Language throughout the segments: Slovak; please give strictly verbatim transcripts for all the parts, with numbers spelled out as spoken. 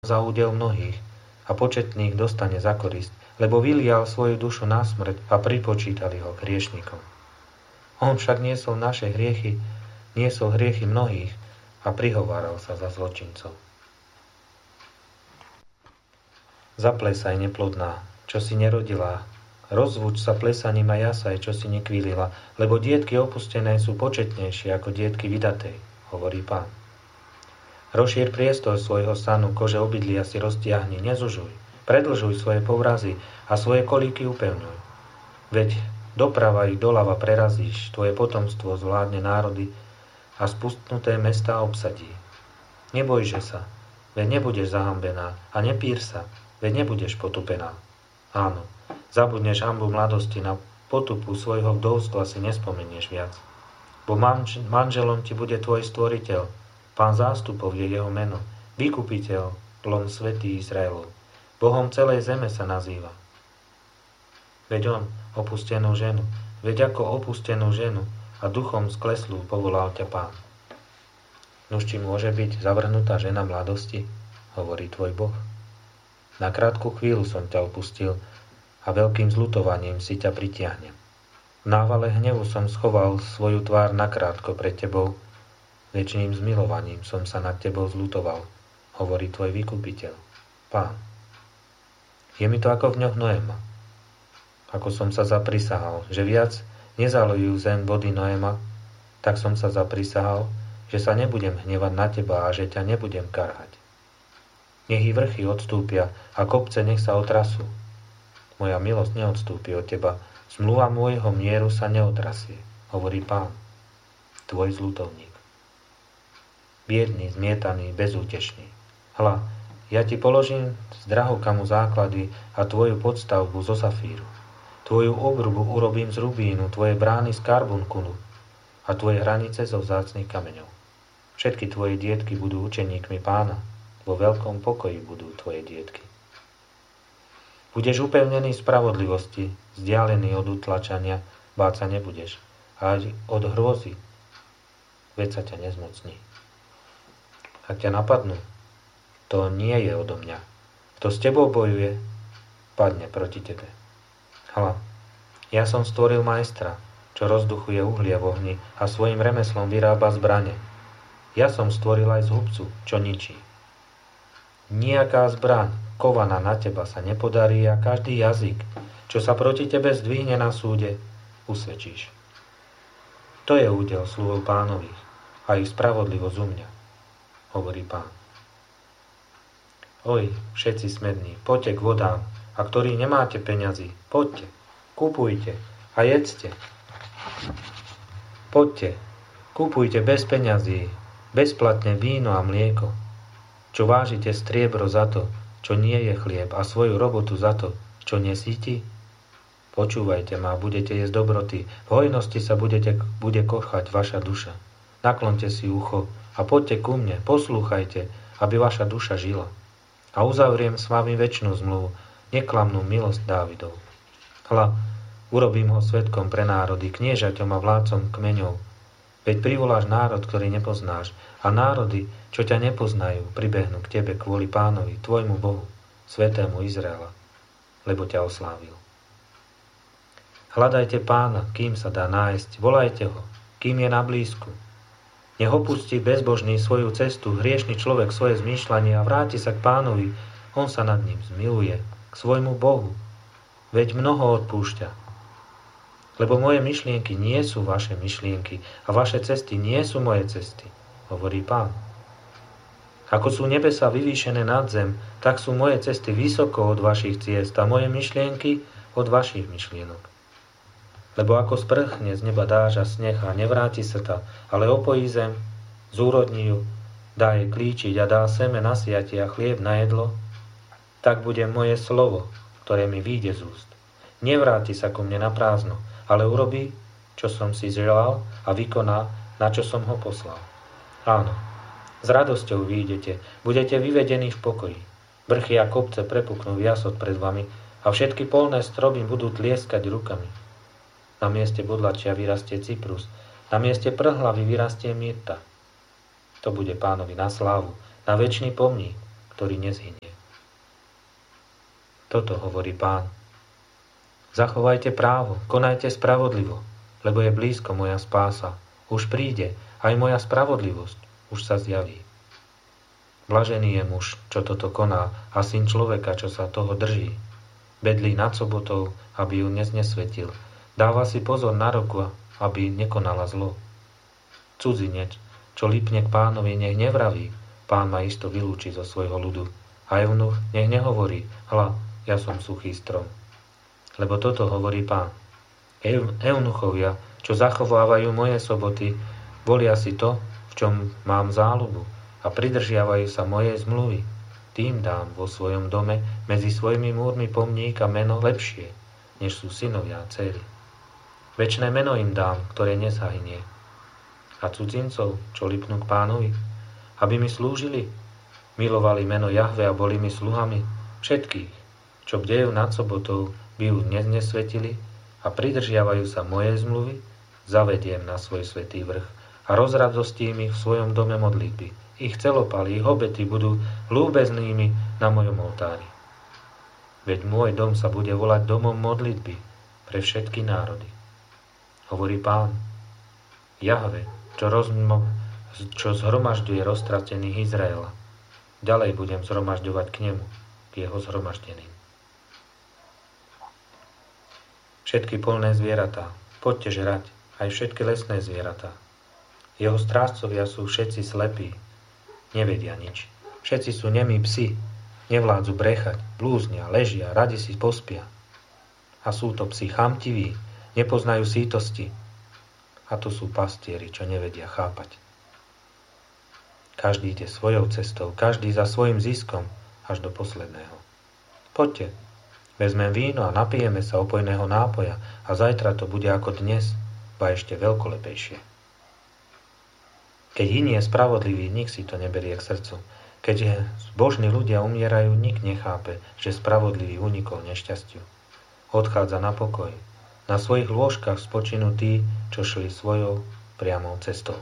za údel mnohých a početných dostane za korist, lebo vylial svoju dušu na smrť a pripočítali ho k hriešnikom. On však niesol naše hriechy, niesol hriechy mnohých a prihováral sa za zločincov. Zaplesaj, neplodná, čo si nerodila, rozvuč sa plesaním a jasaj, čo si nekvílila, lebo dietky opustené sú početnejšie ako dietky vydatej, hovorí Pán. Rozšír priestor svojho stanu, kože obydlia si roztiahni, nezužuj, predlžuj svoje povrazy a svoje kolíky upevňuj. Veď doprava i doľava prerazíš, tvoje potomstvo zvládne národy a spustnuté mestá obsadí. Nebojže sa, veď nebudeš zahambená, a nepír sa, veď nebudeš potupená. Áno, zabudneš hanbu mladosti, na potupu svojho vdovstva si nespomenieš viac. Bo manž, manželom ti bude tvoj stvoriteľ, Pán zástupov je jeho meno, vykupiteľ, plon svätý Izraelov. Bohom celej zeme sa nazýva. Veď on opustenú ženu, veď ako opustenú ženu a duchom skleslú povolal ťa Pán. Nuž či môže byť zavrhnutá žena mladosti, hovorí tvoj Boh. Na krátku chvíľu som ťa opustil a veľkým zľutovaním si ťa pritiahnem. V návale hnevu som schoval svoju tvár nakrátko pred tebou, večným zmilovaním som sa nad tebou zľutoval, hovorí tvoj vykupiteľ, Pán. Je mi to ako v ňoch Noema. Ako som sa zaprisahal, že viac nezalojujú zem vody Noema, tak som sa zaprisahal, že sa nebudem hnevať na teba a že ťa nebudem karhať. Nech i vrchy odstúpia a kopce nech sa otrasú. Moja milosť neodstúpi od teba, zmluva môjho mieru sa neotrasie, hovorí Pán, tvoj zľutovník. Biedný, zmietaný, bezútešný. Hľa, ja ti položím z drahokamu základy a tvoju podstavbu zo safíru. Tvoju obrubu urobím z rubínu, tvoje brány z karbunkulu a tvoje hranice zo vzácnych kameňov. Všetky tvoje dietky budú učeníkmi Pána, vo veľkom pokoji budú tvoje dietky. Budeš upevnený v spravodlivosti, vzdialený od utlačania, báť sa nebudeš, a aj od hrôzy, veď sa ťa nezmocní. Ak ťa napadnú, to nie je odo mňa. Kto s tebou bojuje, padne proti tebe. Hľa, ja som stvoril majstra, čo rozduchuje uhlie v ohni a svojim remeslom vyrába zbrane. Ja som stvoril aj zhubcu, čo ničí. Nijaká zbraň kovaná na teba sa nepodarí a každý jazyk, čo sa proti tebe zdvihne na súde, usvedčíš. To je údel sluhov Pánových a ich spravodlivosť u mňa, hovorí Pán. Oj, všetci smední, poďte k vodám, a ktorí nemáte peňazí, poďte, kupujte a jedzte. Poďte, kupujte bez peňazí, bezplatne víno a mlieko, čo vážite striebro za to, čo nie je chlieb, a svoju robotu za to, čo nesíti. Počúvajte ma, budete jesť dobroty, v hojnosti sa budete, bude kochať vaša duša. Naklonte si ucho a poďte ku mne, poslúchajte, aby vaša duša žila. A uzavriem s vami večnú zmluvu, neklamnú milosť Dávidov. Hľa, urobím ho svedkom pre národy, kniežaťom a vládcom kmeňov. Veď privoláš národ, ktorý nepoznáš, a národy, čo ťa nepoznajú, pribehnú k tebe kvôli Pánovi, tvojmu Bohu, svätému Izraela, lebo ťa oslávil. Hľadajte Pána, kým sa dá nájsť, volajte ho, kým je na blízku. Nech opustí bezbožný svoju cestu, hriešny človek svoje zmýšľanie a vráti sa k Pánovi, on sa nad ním zmiluje, k svojmu Bohu, veď mnoho odpúšťa. Lebo moje myšlienky nie sú vaše myšlienky a vaše cesty nie sú moje cesty, hovorí Pán. Ako sú nebesá vyvýšené nad zem, tak sú moje cesty vysoko od vašich ciest a moje myšlienky od vašich myšlienok. Lebo ako sprchne z neba dáž a sneh a nevráti sa ta, ale opojí zem, zúrodní ju, dá jej klíčiť a dá seme na siatie a chlieb na jedlo, tak bude moje slovo, ktoré mi vyjde z úst. Nevráti sa ku mne na prázdno, ale urobí, čo som si želal, a vykoná, na čo som ho poslal. Áno, s radosťou vyjdete, budete vyvedení v pokoji. Vrchy a kopce prepuknú v jasot pred vami a všetky polné stromy budú tlieskať rukami. Na mieste bodlačia vyrastie cyprus, na mieste prhlavy vyrastie myrta. To bude Pánovi na slávu, na večný pomník, ktorý nezhynie. Toto hovorí Pán. Zachovajte právo, konajte spravodlivo, lebo je blízko moja spása. Už príde, aj moja spravodlivosť už sa zjaví. Blažený je muž, čo toto koná, a syn človeka, čo sa toho drží. Bedlí nad sobotou, aby ju neznesvetil. Dáva si pozor na ruku, aby nekonala zlo. Cudzinec, čo lipne k Pánovi, nech nevraví, Pán ma isto vylúči zo svojho ľudu. A eunuch nech nehovorí, hľa, ja som suchý strom. Lebo toto hovorí Pán. Eunuchovia, čo zachovávajú moje soboty, volia si to, v čom mám záľubu, a pridržiavajú sa mojej zmluvy. Tým dám vo svojom dome medzi svojimi múrmi pomníka meno lepšie, než sú synovia a dcery. Večné meno im dám, ktoré nezahynie. A cudzincov, čo lipnú k Pánovi, aby mi slúžili, milovali meno Jahve a boli mi sluhami, všetkých, čo bdejú nad sobotou, by ju neznesvetili a pridržiavajú sa mojej zmluvy, zavediem na svoj svätý vrch a rozradostím ich v svojom dome modlitby. Ich celopaly, ich obety budú ľúbeznými na mojom oltári. Veď môj dom sa bude volať domom modlitby pre všetky národy. Hovorí Pán, Jahve, čo, rozmo, čo zhromažďuje roztratených Izraela. Ďalej budem zhromažďovať k nemu, k jeho zhromaždeným. Všetky polné zvieratá, poďte žrať, aj všetky lesné zvieratá. Jeho strážcovia sú všetci slepí, nevedia nič. Všetci sú nemí psi, nevládzu brechať, blúznia, ležia, radi si pospia. A sú to psi chamtiví, nepoznajú sítosti. A to sú pastieri, čo nevedia chápať. Každý ide svojou cestou, každý za svojim ziskom, až do posledného. Poďte, vezmem víno a napijeme sa opojného nápoja a zajtra to bude ako dnes, ba ešte veľkolepejšie. Keď iný je spravodlivý, nik si to neberie k srdcu. Keď zbožní ľudia umierajú, nik nechápe, že spravodlivý unikol nešťastiu. Odchádza na pokoj. Na svojich lôžkach spočinú tí, čo šli svojou priamou cestou.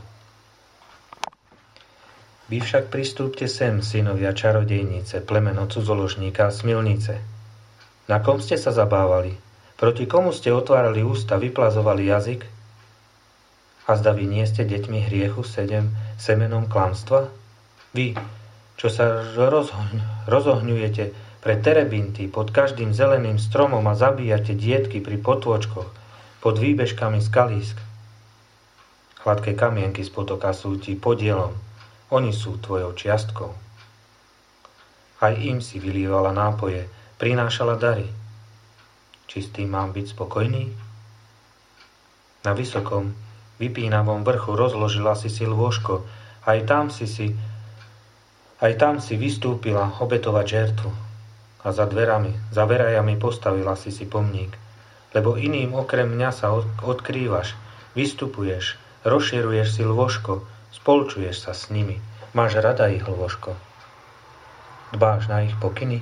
Vy však pristúpte sem, synovia čarodejnice, plemeno cudzoložníka a smilnice. Na kom ste sa zabávali? Proti komu ste otvárali ústa, vyplazovali jazyk? A zda vy nie ste deťmi hriechu sedem semenom klamstva? Vy, čo sa rozhoň, rozohňujete pre terebinty pod každým zeleným stromom a zabíjate dietky pri potôčkoch pod výbežkami skalísk. Hladké kamienky z potoka sú ti podielom, oni sú tvojou čiastkou. Aj im si vylievala nápoje, prinášala dary. Či s tým mám byť spokojný? Na vysokom, vypínavom vrchu rozložila si si lôžko, aj tam si si, aj tam si vystúpila obetovať žertvu. A za dverami, za verajami postavila si si pomník. Lebo iným okrem mňa sa odkrývaš, vystupuješ, rozširuješ si lôžko, spolčuješ sa s nimi, máš rada ich lôžko. Dbáš na ich pokyny?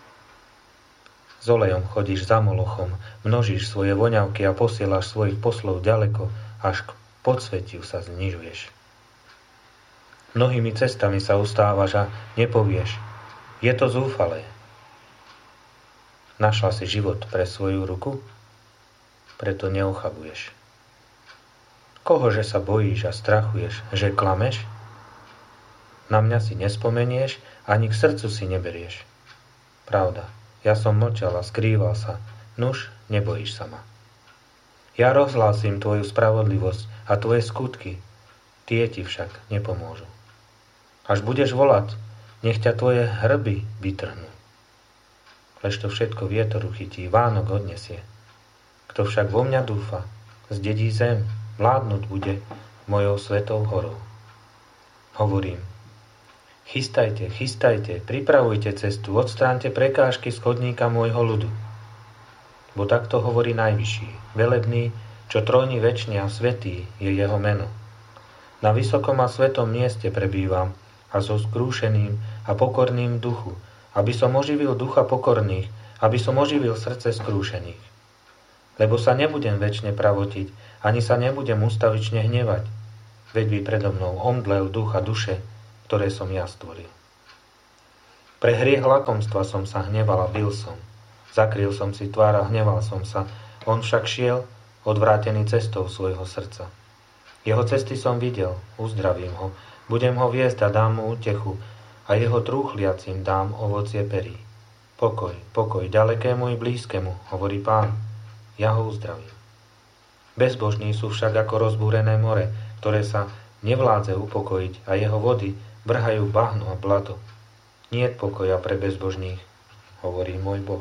S olejom chodíš za molochom, množíš svoje voňavky a posielaš svojich poslov ďaleko, až k podsvetiu sa znižuješ. Mnohými cestami sa ustávaš a nepovieš, je to zúfalé. Našla si život pre svoju ruku, preto neochabuješ. Kohože sa bojíš a strachuješ, že klameš? Na mňa si nespomenieš, ani k srdcu si neberieš. Pravda, ja som mlčal a skrýval sa, nuž, nebojíš sa ma. Ja rozhlásím tvoju spravodlivosť a tvoje skutky, tie ti však nepomôžu. Až budeš volať, nech ťa tvoje hrby vytrhnú. Lež to všetko vietor uchytí, Vánok odnesie. Kto však vo mňa dúfa, zdedí zem, vládnuť bude mojou svetou horou. Hovorím, chystajte, chystajte, pripravujte cestu, odstránte prekážky z chodníka môjho ľudu. Bo takto hovorí Najvyšší, velebný, čo trojní večný a svätý je jeho meno. Na vysokom a svetom mieste prebývam a so skrúšeným a pokorným duchu, aby som oživil ducha pokorných, aby som oživil srdce skrúšených. Lebo sa nebudem večne pravotiť, ani sa nebudem ustavične hnevať, veď by predo mnou omdlel duch a duše, ktoré som ja stvoril. Pre hriech lakomstva som sa hneval a bil som. Zakryl som si tvár a hneval som sa. On však šiel, odvrátený cestou svojho srdca. Jeho cesty som videl, uzdravím ho, budem ho viesť a dám mu útechu a jeho trúchliacim dám ovocie perí. Pokoj, pokoj, ďalekému i blízkemu, hovorí Pán, ja ho uzdravím. Bezbožní sú však ako rozbúrené more, ktoré sa nevládze upokojiť a jeho vody vrhajú bahno a blato. Niet pokoja pre bezbožných, hovorí môj Boh.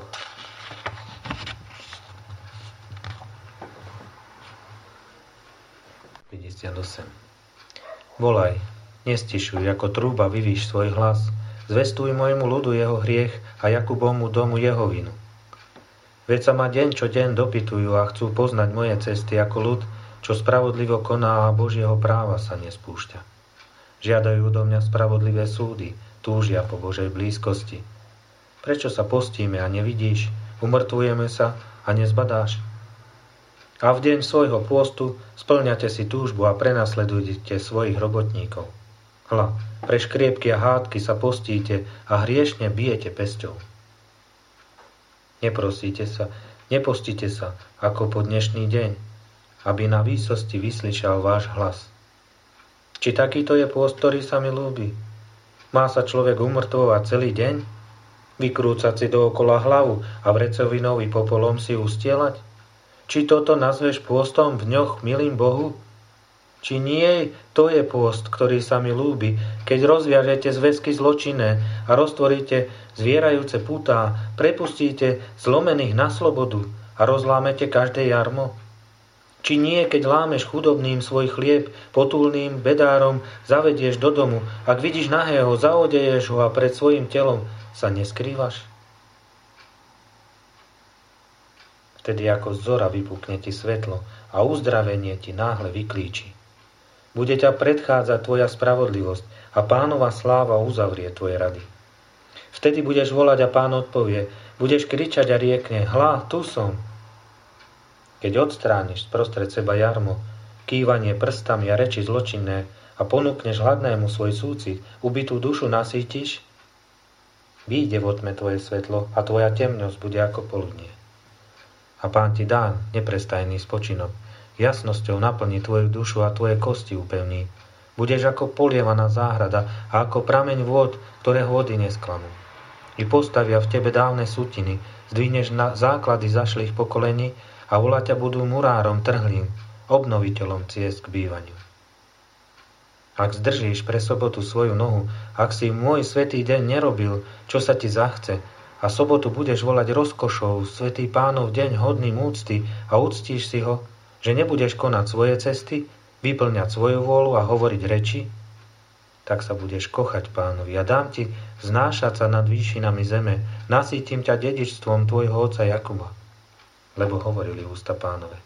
päťdesiatosem. Volaj, nestišuj, ako trúba vyvíš svoj hlas, zvestuj môjmu ľudu jeho hriech a Jakubovmu domu jeho vinu. Veď sa ma deň čo deň dopytujú a chcú poznať moje cesty ako ľud, čo spravodlivo koná a Božieho práva sa nespúšťa. Žiadajú do mňa spravodlivé súdy, túžia po Božej blízkosti. Prečo sa postíme a nevidíš, umrtvujeme sa a nezbadáš? A v deň svojho pôstu spĺňate si túžbu a prenasledujete svojich robotníkov. Hľa, pre škriepky a hádky sa postíte a hriešne bijete pesťou. Neprosíte sa, nepostite sa, ako po dnešný deň, aby na výsosti vyslyšal váš hlas. Či takýto je pôst, ktorý sa mi ľúbi? Má sa človek umrtvovať celý deň? Vykrúcať si dookola hlavu a vrecovinou i popolom si ustielať? Či toto nazveš pôstom v dňoch milým Bohu? Či nie to je pôst, ktorý sa mi ľúbi, keď rozviažete zväzky zločinné a roztvoríte zvierajúce putá, prepustíte zlomených na slobodu a rozlámete každé jarmo? Či nie, keď lámeš chudobným svoj chlieb, potulným bedárom zavedieš do domu, ak vidíš nahého, zaodeješ ho a pred svojim telom sa neskrývaš? Vtedy ako zora vypukne ti svetlo a uzdravenie ti náhle vyklíči. Bude ťa predchádzať tvoja spravodlivosť a Pánova sláva uzavrie tvoje rady. Vtedy budeš volať a Pán odpovie, budeš kričať a riekne, hľa, tu som. Keď odstrániš sprostred seba jarmo, kývanie prstami a reči zločinné a ponúkneš hladnému svoj súcit, ubitú dušu nasýtiš, vyjde vo tme tvoje svetlo a tvoja temnosť bude ako poludnie. A Pán ti dá neprestajný spočinok. Jasnosťou naplní tvoju dušu a tvoje kosti upevní. Budeš ako polievaná záhrada a ako prameň vôd, ktoré vody nesklamú. I postavia v tebe dávne sútiny, zdvihneš na základy zašlých pokolení a volať ťa budú murárom trhlým, obnoviteľom ciest k bývaniu. Ak zdržíš pre sobotu svoju nohu, ak si môj svätý deň nerobil, čo sa ti zachce, a sobotu budeš volať rozkošou, svätý Pánov deň hodným úcty a uctíš si ho, že nebudeš konať svoje cesty, vyplňať svoju vôľu a hovoriť reči, tak sa budeš kochať Pánovi a dám ti znášať sa nad výšinami zeme, nasýtim ťa dedičstvom tvojho otca Jakuba, lebo hovorili ústa Pánove.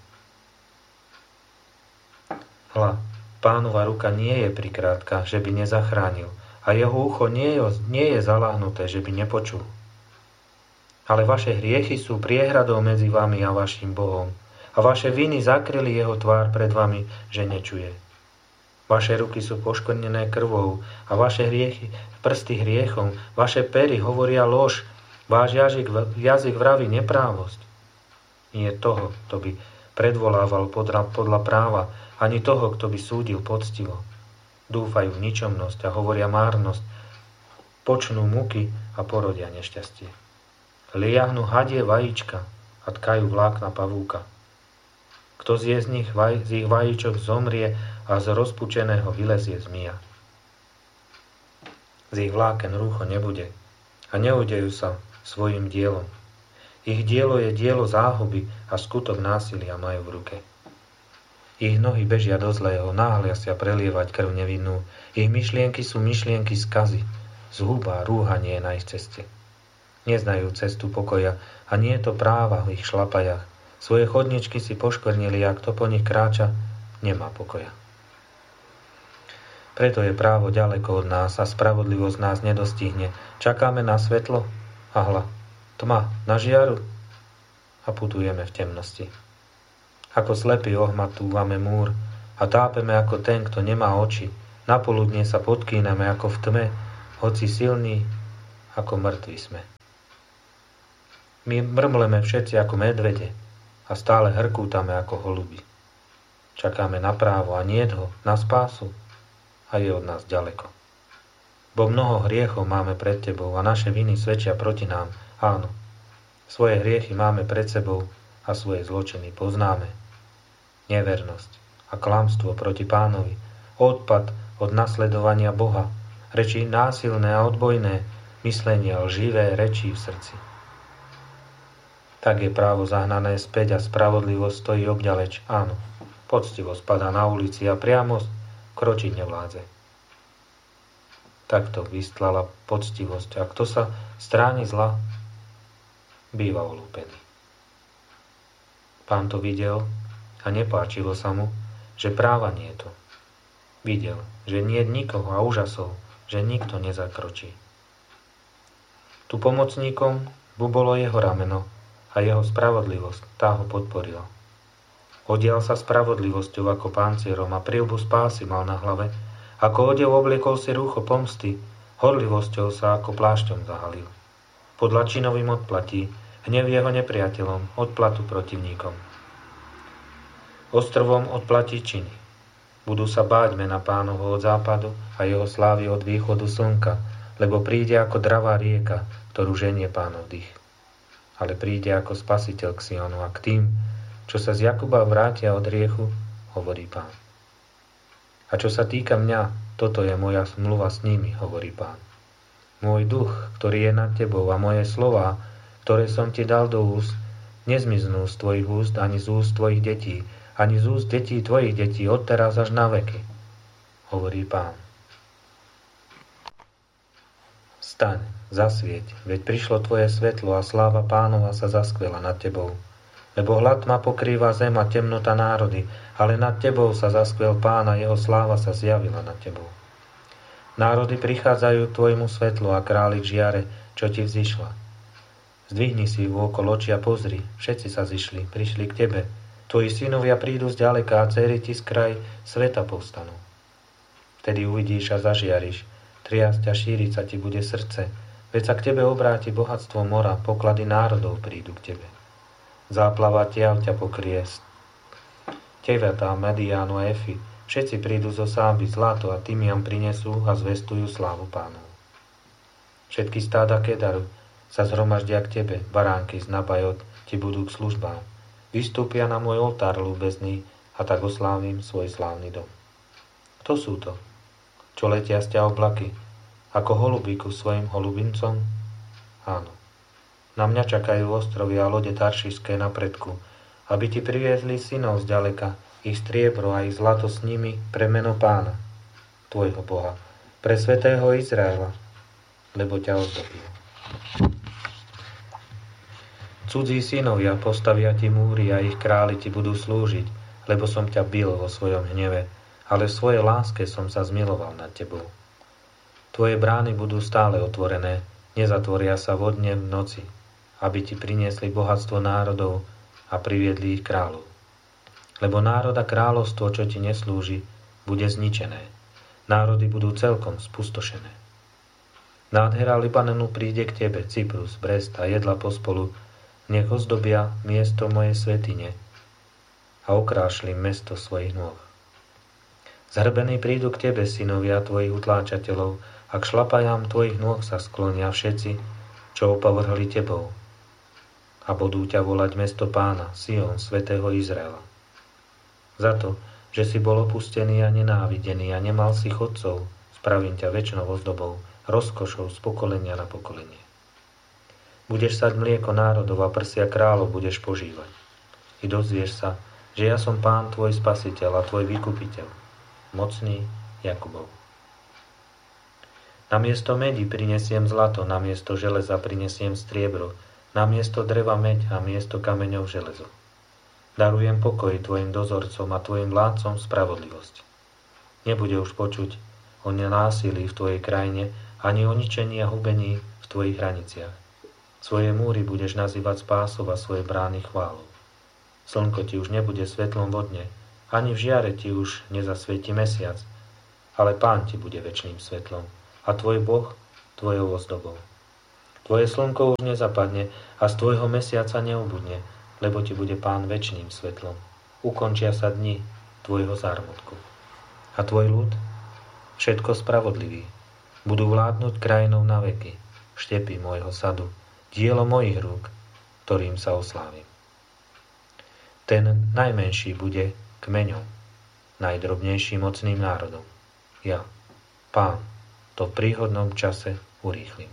Hľa, Pánova ruka nie je prikrátka, že by nezachránil, a jeho ucho nie je, nie je zaláhnuté, že by nepočul. Ale vaše hriechy sú priehradou medzi vami a vašim Bohom, a vaše viny zakryli jeho tvár pred vami, že nečuje. Vaše ruky sú poškvrnené krvou a vaše hriechy prsty hriechom, vaše pery hovoria lož, váš jazyk, jazyk vraví neprávosť. Nie toho, kto by predvolával podľa, podľa práva, ani toho, kto by súdil poctivo. Dúfajú v ničomnosť a hovoria márnosť, počnú muky a porodia nešťastie. Liahnu hadie vajíčka a tkajú vlákna pavúka. Kto zje z nich vaj, z ich vajíčok zomrie a z rozpučeného vylezie zmija. Z ich vláken rúcho nebude a neudejú sa svojim dielom. Ich dielo je dielo záhuby a skutok násilia majú v ruke. Ich nohy bežia do zlého, náhlia sa prelievať krv nevinnú. Ich myšlienky sú myšlienky skazy, zhuba a rúhanie na ich ceste. Neznajú cestu pokoja a nie je to práva v ich šlapajach. Svoje chodničky si poškvrnili a kto po nich kráča, nemá pokoja. Preto je právo ďaleko od nás a spravodlivosť nás nedostihne. Čakáme na svetlo a hľa, tma na žiaru a putujeme v temnosti. Ako slepý ohmatúvame múr a tápeme ako ten, kto nemá oči. Napoludne sa podkýneme ako v tme, hoci silný ako mŕtvi sme. My mrmleme všetci ako medvede a stále hrkútame ako holuby. Čakáme na právo a niet ho, na spásu, a je od nás ďaleko. Bo mnoho hriechov máme pred tebou a naše viny svedčia proti nám. Áno, svoje hriechy máme pred sebou a svoje zločiny poznáme. Nevernosť a klamstvo proti Pánovi, odpad od nasledovania Boha, reči násilné a odbojné, myslenia lživé rečí v srdci. Tak je právo zahnané späť a spravodlivosť stojí obďaleč. Áno, poctivosť padá na ulici a priamo kročiť nevládze. Takto vystlala poctivosť a kto sa stráni zla, býva olúpený. Pán to videl a nepáčilo sa mu, že práva nie je to. Videl, že nie je nikoho a úžasol, že nikto nezakročí. Tu pomocníkom mu bolo jeho rameno a jeho spravodlivosť, tá ho podporila. Odial sa spravodlivosťou ako pancierom a prilbu spásy mal na hlave, ako odev obliekol si rúcho pomsty, horlivosťou sa ako plášťom zahalil. Podľa činovým odplatí, hnev jeho nepriateľom, odplatu protivníkom. Ostrovom odplatí činy. Budú sa báť mena Pánovho od západu a jeho slávy od východu slnka, lebo príde ako dravá rieka, ktorú ženie Pánov dých. Ale príde ako spasiteľ k Sionu a k tým, čo sa z Jakuba vrátia od hriechu, hovorí Pán. A čo sa týka mňa, toto je moja zmluva s nimi, hovorí Pán. Môj duch, ktorý je nad tebou a moje slová, ktoré som ti dal do úst, nezmiznú z tvojich úst ani z úst tvojich detí, ani z úst detí tvojich detí odteraz až na veky, hovorí Pán. Staň, zasvieť, veď prišlo tvoje svetlo a sláva Pánova sa zaskvela nad tebou. Lebo hlad ma pokrýva zem a temnota národy, ale nad tebou sa zaskvel Pán a jeho sláva sa zjavila nad tebou. Národy prichádzajú k tvojmu svetlu a králi k žiare, čo ti vzišla. Zdvihni si vôkol oči a pozri, všetci sa zišli, prišli k tebe. Tvoji synovia prídu zďaleka a dcery ti z kraj sveta povstanú. Vtedy uvidíš a zažiariš, triasť a šíriť sa ti bude srdce, veď sa k tebe obráti bohatstvo mora, poklady národov prídu k tebe. Záplava tiaľ ťa pokrie, tevetá, Mediánu a Efy, všetci prídu zo Sáby, zlato a Tymiam prinesú a zvestujú slávu Pánov. Všetky stáda Kedaru sa zhromaždia k tebe, baránky z Nabajot ti budú k službám. Vystúpia na môj oltár ľúbezný a tak oslávim svoj slávny dom. Kto sú to? Čo letia z ťa oblaky, ako holuby ku svojim holubincom? Áno. Na mňa čakajú ostrovy a lode taršišské na predku, aby ti priviezli synov zďaleka, ich striebro a ich zlato s nimi pre meno Pána, tvojho Boha, pre svätého Izraela, lebo ťa ozdobil. Cudzí synovia postavia ti múry a ich králi ti budú slúžiť, lebo som ťa bil vo svojom hneve, ale v svojej láske som sa zmiloval nad tebou. Tvoje brány budú stále otvorené, nezatvoria sa vodne v noci, aby ti priniesli bohatstvo národov a priviedli ich kráľov. Lebo národ a kráľovstvo, čo ti neslúži, bude zničené. Národy budú celkom spustošené. Nádhera Libanonu príde k tebe, Cyprus, Brest a jedla pospolu, nech ozdobia miesto mojej svätyne a okrášli mesto svojich nôh. Zhrbení prídu k tebe, synovia tvojich utláčateľov, a k šlapajám tvojich nôh sa sklonia všetci, čo opovrhli tebou. A budú ťa volať mesto Pána, Sion, svätého Izraela. Za to, že si bol opustený a nenávidený a nemal si chodcov, spravím ťa večnou ozdobou, rozkošou z pokolenia na pokolenie. Budeš sať mlieko národov a prsia kráľov budeš požívať. I dozvieš sa, že ja som Pán tvoj spasiteľ a tvoj vykupiteľ, mocný Jakubov. Namiesto medi prinesiem zlato, namiesto železa prinesiem striebro, namiesto dreva meď a miesto kameňov železo. Darujem pokoj tvojim dozorcom a tvojim vládcom spravodlivosť. Nebude už počuť o násilí v tvojej krajine, ani o ničení a hubení v tvojich hraniciach. Svoje múry budeš nazývať spásov a svoje brány chválou. Slnko ti už nebude svetlom vodne, ani v žiare ti už nezasvieti mesiac, ale Pán ti bude večným svetlom a tvoj Boh tvojou ozdobou. Tvoje slnko už nezapadne a z tvojho mesiaca neubudne, lebo ti bude Pán večným svetlom. Ukončia sa dni tvojho zármutku. A tvoj ľud, všetko spravodlivý, budú vládnuť krajinou na veky, štepy môjho sadu, dielo mojich rúk, ktorým sa oslávim. Ten najmenší bude kmeňom, najdrobnejší mocným národom. Ja, Pán, to v príhodnom čase urýchlim.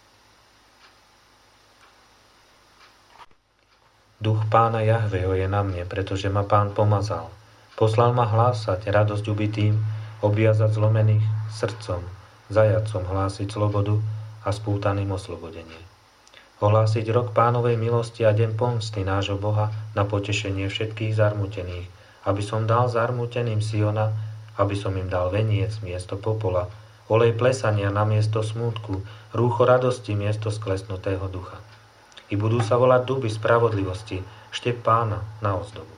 Duch Pána Jahveho je na mne, pretože ma Pán pomazal. Poslal ma hlásať radosť ubitým, obviazať zlomených srdcom, zajatcom hlásiť slobodu a spútaným oslobodenie. Ohlásiť rok Pánovej milosti a deň pomsty nášho Boha na potešenie všetkých zarmutených, aby som dal zarmuteným Siona, aby som im dal veniec miesto popola, olej plesania na miesto smútku, rúcho radosti miesto sklesnutého ducha. I budú sa volať duby spravodlivosti, štep Pána na ozdobu.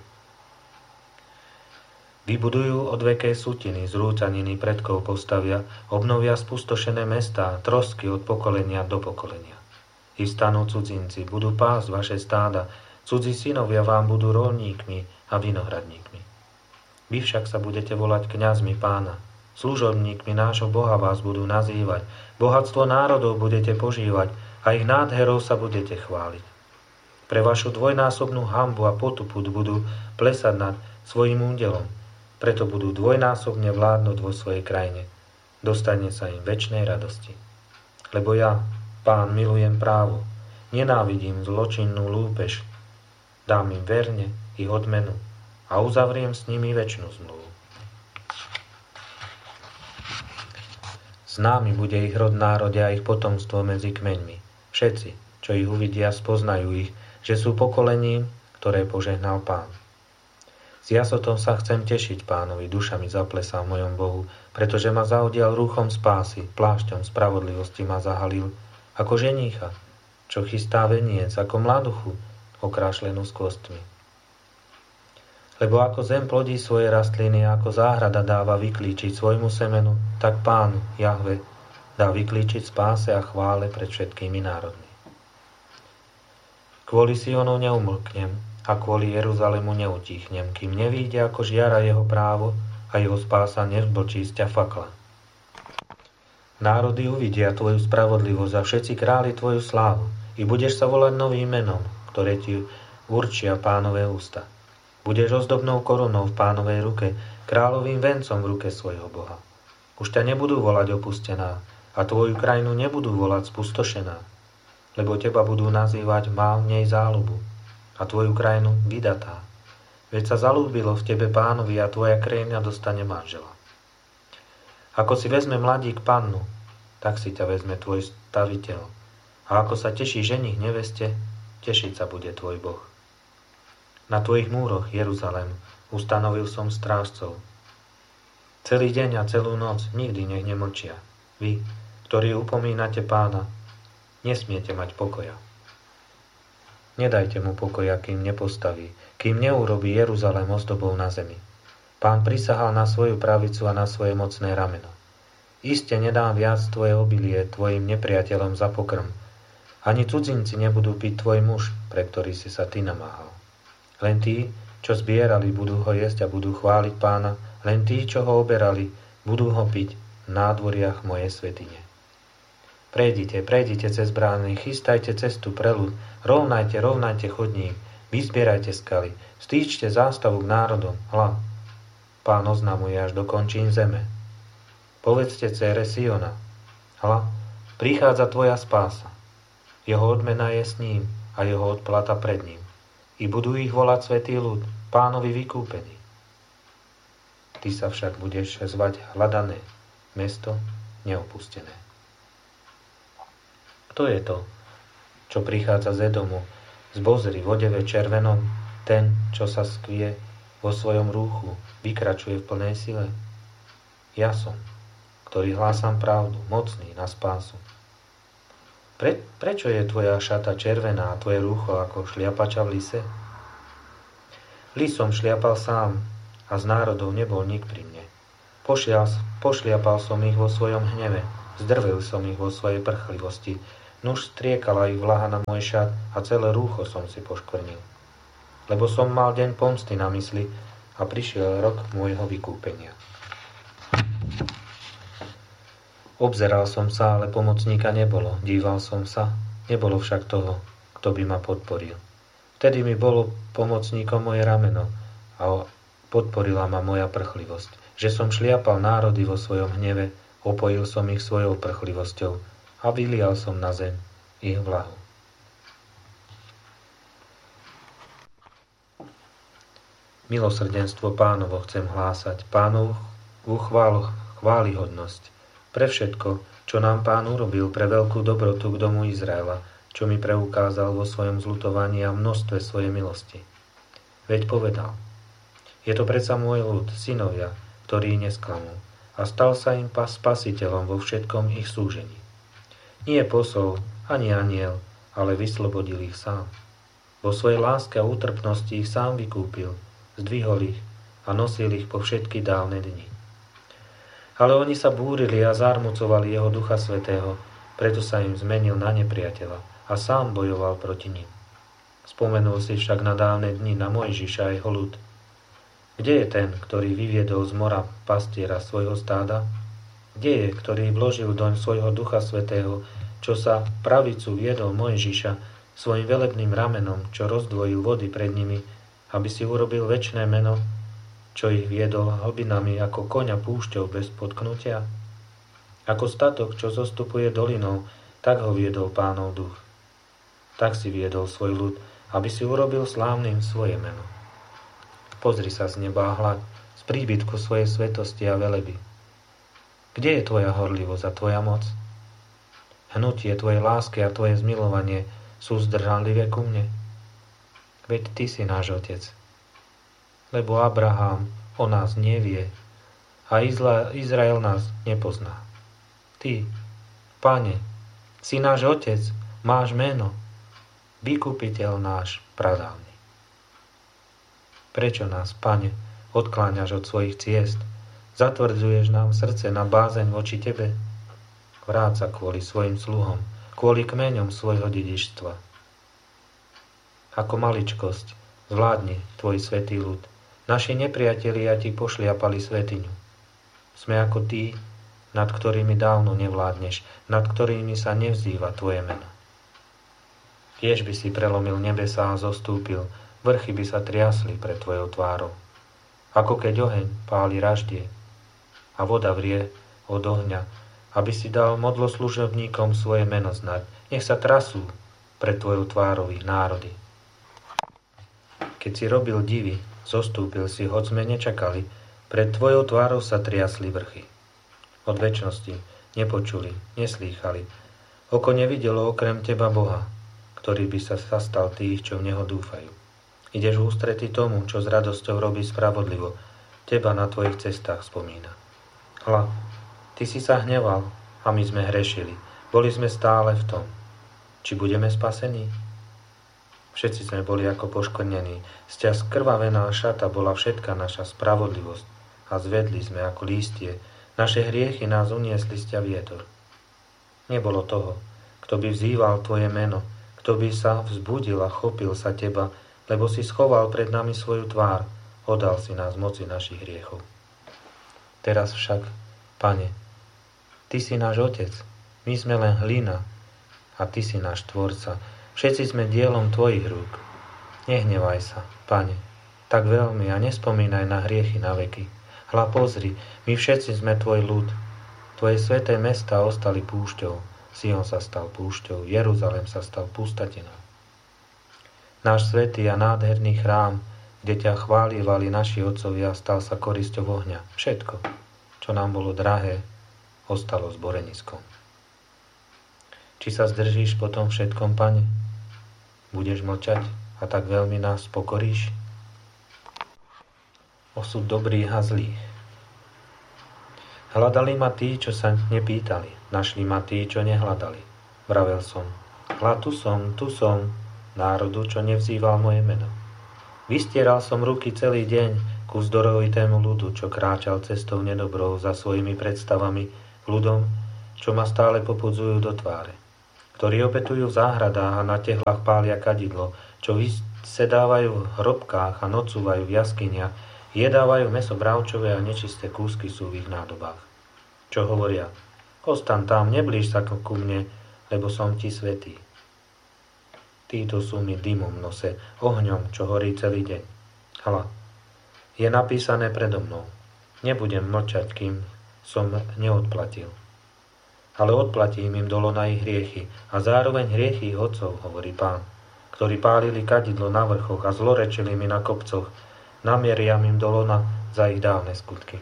Vybudujú odveké sutiny, zrúcaniny predkov postavia, obnovia spustošené mestá, trosky od pokolenia do pokolenia. I stanú cudzinci, budú pásť vaše stáda, cudzí synovia vám budú roľníkmi a vinohradníkmi. Vy však sa budete volať kňazmi Pána, služobníkmi nášho Boha vás budú nazývať, bohatstvo národov budete požívať a ich nádherou sa budete chváliť. Pre vašu dvojnásobnú hanbu a potupu budú plesať nad svojim údelom, preto budú dvojnásobne vládnuť vo svojej krajine. Dostane sa im večnej radosti. Lebo ja, Pán, milujem právo, nenávidím zločinnú lúpež, dám im verne ich odmenu a uzavriem s nimi večnú zmluvu. Známy bude ich rod národe a ich potomstvo medzi kmeňmi. Všetci, čo ich uvidia, spoznajú ich, že sú pokolením, ktoré požehnal Pán. S jasotom sa chcem tešiť Pánovi, duša mi zaplesá v mojom Bohu, pretože ma zaodial rúchom spásy, plášťom spravodlivosti ma zahalil, ako ženícha, čo chystá veniec, ako mladuchu, okrášlenú s kostmi. Lebo ako zem plodí svoje rastliny a ako záhrada dáva vyklíčiť svojmu semenu, tak Pán, Jahve, dá vyklíčiť spáse a chvále pred všetkými národmi. Kvôli Sionu neumlknem a kvôli Jeruzalému neutíchnem, kým nevíde, ako žiara jeho právo a jeho spása nevzblčí z ťa fakla. Národy uvidia tvoju spravodlivosť a všetci králi tvoju slávu i budeš sa volať novým menom, ktoré ti určia Pánové ústa. Budeš ozdobnou korunou v Pánovej ruke, kráľovým vencom v ruke svojho Boha. Už ťa nebudú volať opustená a tvoju krajinu nebudú volať spustošená, lebo teba budú nazývať má v nej záľubu a tvoju krajinu vydatá. Veď sa zalúbilo v tebe Pánovi a tvoja krémňa dostane manžela. Ako si vezme mladík pannu, tak si ťa vezme tvoj staviteľ. A ako sa teší ženich neveste, tešiť sa bude tvoj Boh. Na tvojich múroch, Jeruzalém, ustanovil som strážcov. Celý deň a celú noc nikdy nech nemlčia. Vy, ktorí upomínate Pána, nesmiete mať pokoja. Nedajte mu pokoja, kým nepostaví, kým neurobí Jeruzalém ozdobou na zemi. Pán prisahal na svoju pravicu a na svoje mocné rameno. Iste nedám viac tvoje obilie tvojim nepriateľom za pokrm. Ani cudzinci nebudú piť tvoj muž, pre ktorý si sa ty namáhal. Len tí, čo zbierali, budú ho jesť a budú chváliť Pána. Len tí, čo ho oberali, budú ho piť v nádvoriach mojej svätyne. Prejdite, prejdite cez brány, chystajte cestu pre ľud, rovnajte, rovnajte chodník, vyzbierajte skaly, stýčte zástavu k národom. Hľa, Pán oznamuje až do končín zeme. Povedzte dcére Siona, hľa, prichádza tvoja spása. Jeho odmena je s ním a jeho odplata pred ním. I budú ich volať svätý ľud, Pánovi vykúpený. Ty sa však budeš zvať hľadané, mesto neopustené. Kto je to, čo prichádza z Edomu, z Bozry v odeve červenom, ten, čo sa skvie vo svojom rúchu, vykračuje v plnej sile? Ja som, ktorý hlásam pravdu, mocný na spásu. Pre, prečo je tvoja šata červená a tvoje rúcho ako šliapača v lise? Lis som šliapal sám a z národov nebol nik pri mne. Pošial, pošliapal som ich vo svojom hneve, zdrvel som ich vo svojej prchlivosti. Nuž striekala ich vlaha na môj šat a celé rúcho som si poškvrnil. Lebo som mal deň pomsty na mysli a prišiel rok môjho vykúpenia. Obzeral som sa, ale pomocníka nebolo. Díval som sa, nebolo však toho, kto by ma podporil. Vtedy mi bolo pomocníkom moje rameno a podporila ma moja prchlivosť. Že som šliapal národy vo svojom hneve, opojil som ich svojou prchlivosťou a vylial som na zem ich vlahu. Milosrdenstvo Pánovo chcem hlásať, Pánov uchválu chválihodnosť. Pre všetko, čo nám Pán urobil, pre veľkú dobrotu k domu Izraela, čo mi preukázal vo svojom zľutovaní a množstve svojej milosti. Veď povedal, je to predsa môj ľud, synovia, ktorý nesklamú, a stal sa im spasiteľom vo všetkom ich súžení. Nie posol, ani aniel, ale vyslobodil ich sám. Vo svojej láske a útrpnosti ich sám vykúpil, zdvihol ich a nosil ich po všetky dávne dni. Ale oni sa búrili a zármucovali jeho Ducha Svätého, preto sa im zmenil na nepriateľa a sám bojoval proti nim. Spomenul si však na dávne dni na Mojžiša a jeho ľud. Kde je ten, ktorý vyviedol z mora pastiera svojho stáda? Kde je, ktorý vložil doň svojho Ducha Svätého, čo sa pravicu viedol Mojžiša svojim velebným ramenom, čo rozdvojil vody pred nimi, aby si urobil večné meno, čo ich viedol hlbinami ako koňa púšťou bez potknutia? Ako statok, čo zostupuje dolinou, tak ho viedol Pánov duch. Tak si viedol svoj ľud, aby si urobil slávnym svoje meno. Pozri sa z neba a hľad, z príbytku svojej svetosti a veleby. Kde je tvoja horlivosť a tvoja moc? Hnutie tvojej lásky a tvoje zmilovanie sú zdržanlivé ku mne. Veď ty si náš otec. Lebo Abraham o nás nevie a Izrael nás nepozná. Ty, Pane, si náš otec, máš meno, vykupiteľ náš pradávny. Prečo nás, Pane, odkláňaš od svojich ciest? Zatvrdzuješ nám srdce na bázeň voči Tebe? Vráť sa kvôli svojim sluhom, kvôli kmeňom svojho dedičstva. Ako maličkosť zvládni Tvoj svätý ľud. Naši nepriatelia Ti pošliapali svätyňu. Sme ako tí, nad ktorými dávno nevládneš, nad ktorými sa nevzýva Tvoje meno. Kiež by si prelomil nebesá a zostúpil, vrchy by sa triasli pred Tvojou tvárou. Ako keď oheň páli raždie a voda vrie od ohňa, aby si dal modloslužobníkom svoje meno znať. Nech sa trasú pred Tvojou tvárou ich národy. Keď si robil divy, zostúpil si, hoď sme nečakali, pred Tvojou tvárou sa triasli vrchy. Od večnosti nepočuli, neslýchali. Oko nevidelo okrem Teba Boha, ktorý by sa zastal tých, čo v Neho dúfajú. Ideš v ústrety tomu, čo s radosťou robí spravodlivo, Teba na Tvojich cestách spomína. Hľa, Ty si sa hneval a my sme hrešili. Boli sme stále v tom. Či budeme spasení? Všetci sme boli ako poškvrnení. Z ťa skrvavená šata bola všetka naša spravodlivosť a zvedli sme ako lístie. Naše hriechy nás uniesli z ťa vietor. Nebolo toho, kto by vzýval Tvoje meno, kto by sa vzbudil a chopil sa Teba, lebo si schoval pred nami svoju tvár, oddal si nás moci našich hriechov. Teraz však, Pane, Ty si náš Otec, my sme len hlina a Ty si náš Tvorca. Všetci sme dielom Tvojich rúk. Nehnevaj sa, Pane, tak veľmi a nespomínaj na hriechy na veky. Hľa pozri, my všetci sme Tvoj ľud. Tvoje sväté mestá ostali púšťou. Sion sa stal púšťou, Jeruzalém sa stal pustatinou. Náš svätý a nádherný chrám, kde ťa chválivali naši otcovia, stal sa korisťou ohňa. Všetko, čo nám bolo drahé, ostalo zboreniskom. Či sa zdržíš po tom všetkom, Pane? Budeš mlčať a tak veľmi nás pokoríš? Osud dobrých a zlých. Hľadali ma tí, čo sa nepýtali. Našli ma tí, čo nehľadali. Vravel som, hľa tu som, tu som, národu, čo nevzýval moje meno. Vystieral som ruky celý deň ku vzdorovitému ľudu, čo kráčal cestou nedobrou za svojimi predstavami, ľudom, čo ma stále popudzujú do tváre. ktorí obetujú v záhradách a na tehlách pália kadidlo, čo vysedávajú v hrobkách a nocúvajú v jaskyniach, jedávajú mäso bravčové a nečisté kúsky sú v ich nádobách. Čo hovoria? Ostan tam, neblíž sa ku mne, lebo som ti svätý. Títo sú mi dymom v nose, ohňom, čo horí celý deň. Hľa, je napísané predo mnou. Nebudem mlčať, kým som neodplatil. Ale odplatím im dolo na ich hriechy a zároveň hriechy ich otcov, hovorí Pán, ktorí pálili kadidlo na vrchoch a zlorečili mi na kopcoch, namieria im dolona za ich dávne skutky.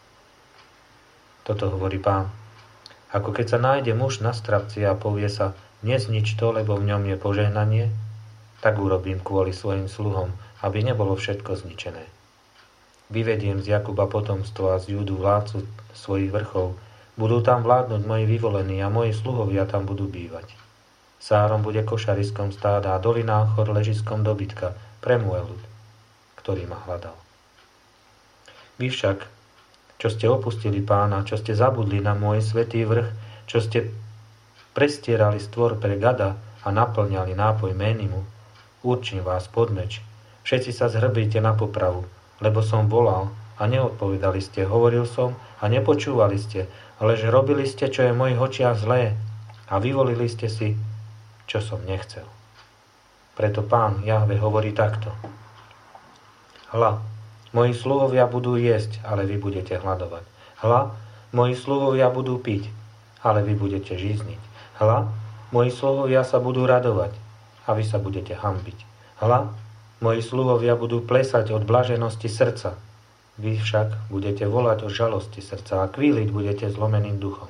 Toto hovorí Pán. Ako keď sa nájde muž na stravci a povie sa, neznič to, lebo v ňom je požehnanie, tak urobím kvôli svojim sluhom, aby nebolo všetko zničené. Vyvediem z Jakuba potomstvo a z Júdu vládcu svojich vrchov, budú tam vládnuť moji vyvolení a moji sluhovia tam budú bývať. Sárom bude košariskom stáda a dolina Achor ležiskom dobytka pre môj ľud, ktorý ma hľadal. Vy však, čo ste opustili Pána, čo ste zabudli na môj svätý vrch, čo ste prestierali stvor pre gada a naplňali nápoj ménimu, určím vás pod meč. Všetci sa zhrbíte na popravu, lebo som volal a neodpovedali ste, hovoril som a nepočúvali ste, ale že robili ste, čo je v mojich očiach zlé a vyvolili ste si, čo som nechcel. Preto Pán Jahve hovorí takto. Hľa, moji sluhovia budú jesť, ale vy budete hladovať. Hľa, moji sluhovia budú piť, ale vy budete žízniť. Hľa, moji sluhovia sa budú radovať a vy sa budete hanbiť. Hľa, moji sluhovia budú plesať od blaženosti srdca. Vy však budete volať o žalosti srdca a kvíliť budete zlomeným duchom.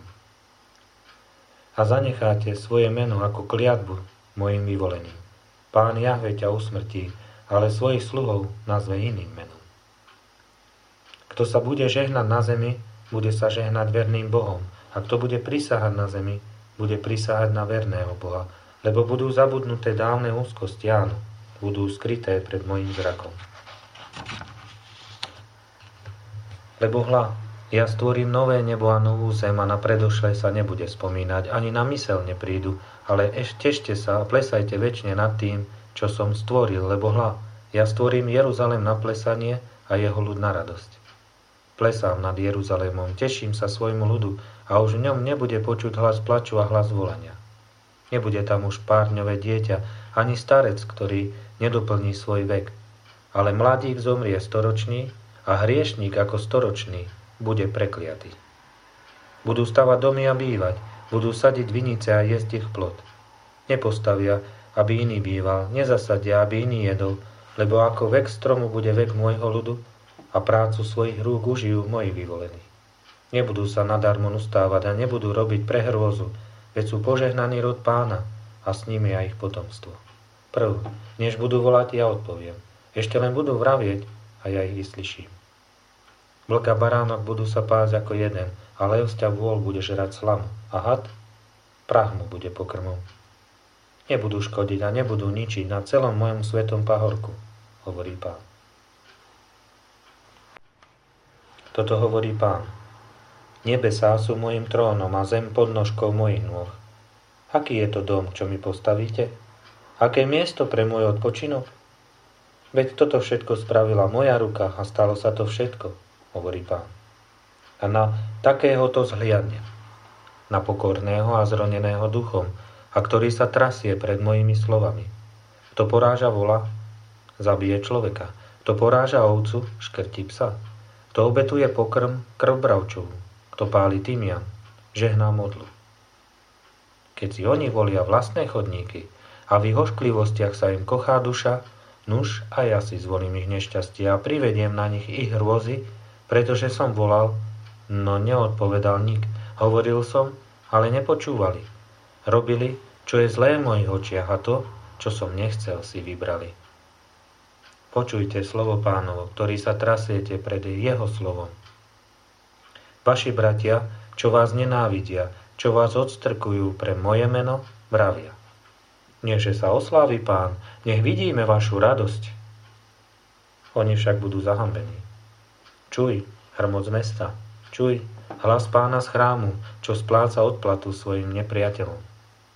A zanecháte svoje meno ako kliatbu mojim vyvoleným. Pán Jahve ťa usmrtí, ale svojich sluhov nazve iným menom. Kto sa bude žehnať na zemi, bude sa žehnať verným Bohom. A kto bude prisahať na zemi, bude prisahať na verného Boha, lebo budú zabudnuté dávne úzkosti, áno, budú skryté pred mojím zrakom. Lebo hľa, ja stvorím nové nebo a novú zem a na predošlé sa nebude spomínať, ani na myseľ neprídu, ale ešte tešte sa a plesajte večne nad tým, čo som stvoril, lebo hľa, ja stvorím Jeruzalém na plesanie a jeho ľud na radosť. Plesám nad Jeruzalémom, teším sa svojmu ľudu a už v ňom nebude počuť hlas plaču a hlas volania. Nebude tam už párňové dieťa, ani starec, ktorý nedoplní svoj vek, ale mladík zomrie storočný, a hriešník ako storočný bude prekliatý. Budú stavať domy a bývať, budú sadiť vinice a jesť ich plod. Nepostavia, aby iný býval, nezasadia, aby iný jedol, lebo ako vek stromu bude vek môjho ľudu a prácu svojich rúk užijú moji vyvolení. Nebudú sa nadarmo ustávať a nebudú robiť prehrôzu, veď sú požehnaný rod Pána a s nimi aj ich potomstvo. Prv, než budú volať, ja odpoviem. Ešte len budú vravieť, a ja ich vyslyším. Vlk a baránok budú sa pásť ako jeden, a levsť a vôl bude žrať slamu, a had prach mu bude pokrmom. Nebudú škodiť a nebudú ničiť na celom mojom svetom pahorku, hovorí Pán. Toto hovorí Pán. Nebesá sú mojim trónom a zem podnožkou mojich nôh. Aký je to dom, čo mi postavíte? Aké miesto pre môj odpočinok? Veď toto všetko spravila moja ruka a stalo sa to všetko, hovorí Pán. A na takéhoto zhliadne, na pokorného a zroneného duchom, a ktorý sa trasie pred mojimi slovami. Kto poráža vola, zabije človeka. Kto poráža ovcu, škrtí psa. Kto obetuje pokrm, krv bravčovú. Kto páli tymian, žehná modlu. Keď si oni volia vlastné chodníky a v ich ošklivostiach sa im kochá duša, nuž a ja si zvolím ich nešťastie a privediem na nich ich hrôzy, pretože som volal, no neodpovedal nik. Hovoril som, ale nepočúvali. Robili, čo je zlé v mojich očiach a to, čo som nechcel, si vybrali. Počujte slovo Pánovo, ktorý sa trasiete pred jeho slovom. Vaši bratia, čo vás nenávidia, čo vás odstrkujú pre moje meno, vravia. Nechže sa oslávi Pán, nech vidíme vašu radosť. Oni však budú zahambení. Čuj, hrmoc mesta, čuj, hlas Pána z chrámu, čo spláca odplatu svojim nepriateľom.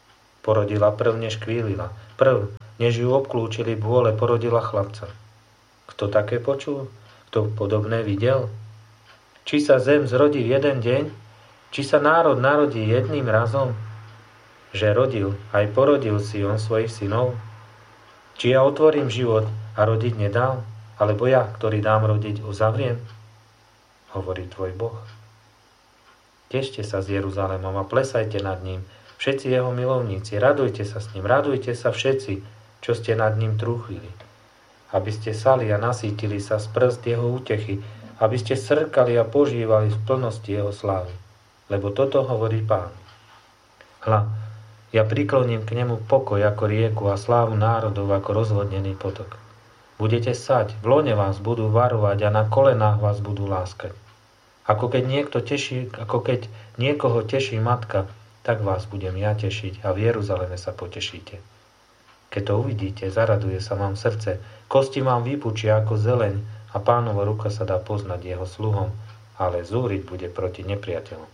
Porodila prv, než kvílila. Prv, než ju obklúčili bôle, porodila chlapca. Kto také počul? Kto podobné videl? Či sa zem zrodí v jeden deň? Či sa národ narodí jedným razom? Že rodil, aj porodil si on svojich synov? Či ja otvorím život a rodiť nedám? Alebo ja, ktorý dám rodiť, uzavriem? Hovorí tvoj Boh. Tešte sa s Jeruzalémom a plesajte nad ním, všetci jeho milovníci, radujte sa s ním, radujte sa všetci, čo ste nad ním trúchili. Aby ste sali a nasýtili sa z prst jeho útechy, aby ste srkali a požívali v plnosti jeho slávy. Lebo toto hovorí Pán. Hľa, ja prikloním k nemu pokoj ako rieku a slávu národov ako rozvodnený potok. Budete sať, v lone vás budú varovať a na kolenách vás budú láskať. Ako keď, niekto teší, ako keď niekoho teší matka, tak vás budem ja tešiť a v Jeruzaleme sa potešíte. Keď to uvidíte, zaraduje sa vám srdce, kosti vám vypučia ako zeleň a Pánova ruka sa dá poznať jeho sluhom, ale zúriť bude proti nepriateľom.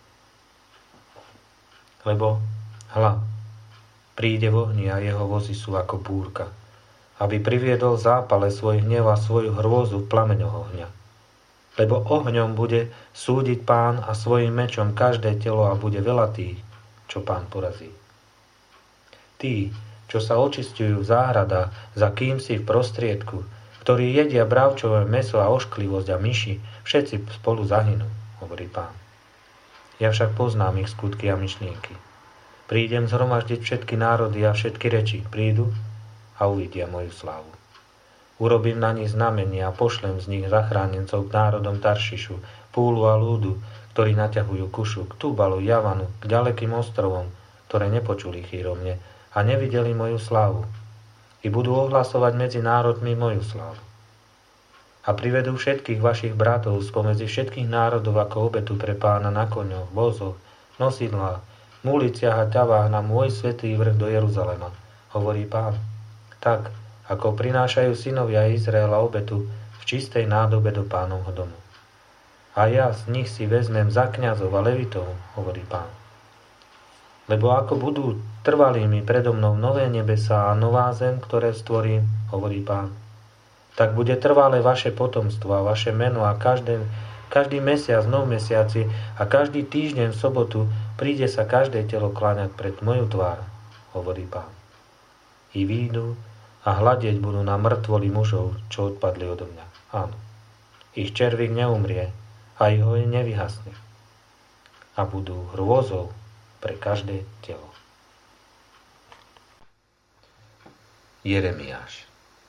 Lebo, hľa, príde v ohni a jeho vozy sú ako búrka, aby priviedol zápale svoj hnev a svoju hrôzu v plameňoch ohňa. Lebo ohňom bude súdiť Pán a svojim mečom každé telo a bude veľa tých, čo Pán porazí. Tí, čo sa očistujú v záhradách za kýmsi v prostriedku, ktorí jedia bravčové mäso a ošklivosť a myši, všetci spolu zahynú, hovorí Pán. Ja však poznám ich skutky a myšlienky. Prídem zhromaždiť všetky národy a všetky reči, prídu a uvidia moju slávu. Urobím na nich znamenia a pošlem z nich zachránencov k národom Taršišu, Púlu a Lúdu, ktorí naťahujú Kušu, k Túbalu, Javanu, k ďalekým ostrovom, ktoré nepočuli chýrovne a nevideli moju slávu. I budú ohlasovať medzi národmi moju slávu. A privedú všetkých vašich bratov spomedzi všetkých národov ako obetu pre Pána na koňoch, vozoch, nosidlách, v uliciach a ťavách na môj svätý vrch do Jeruzalema, hovorí Pán. Tak, ako prinášajú synovia Izraela obetu v čistej nádobe do Pánovho domu. A ja z nich si vezmem za kňazov a levitov, hovorí Pán. Lebo ako budú trvalými predo mnou nové nebesá a nová zem, ktoré stvorím, hovorí Pán, tak bude trvalé vaše potomstvo a vaše meno a každé, každý mesiac, nov mesiaci a každý týždeň v sobotu príde sa každé telo kláňať pred moju tvár, hovorí Pán. I výjdu a hľadieť budú na mŕtvoli mužov, čo odpadli odo mňa. Áno, ich červík neumrie, a jeho je nevyhasne. A budú hrôzou pre každé telo. Jeremiáš.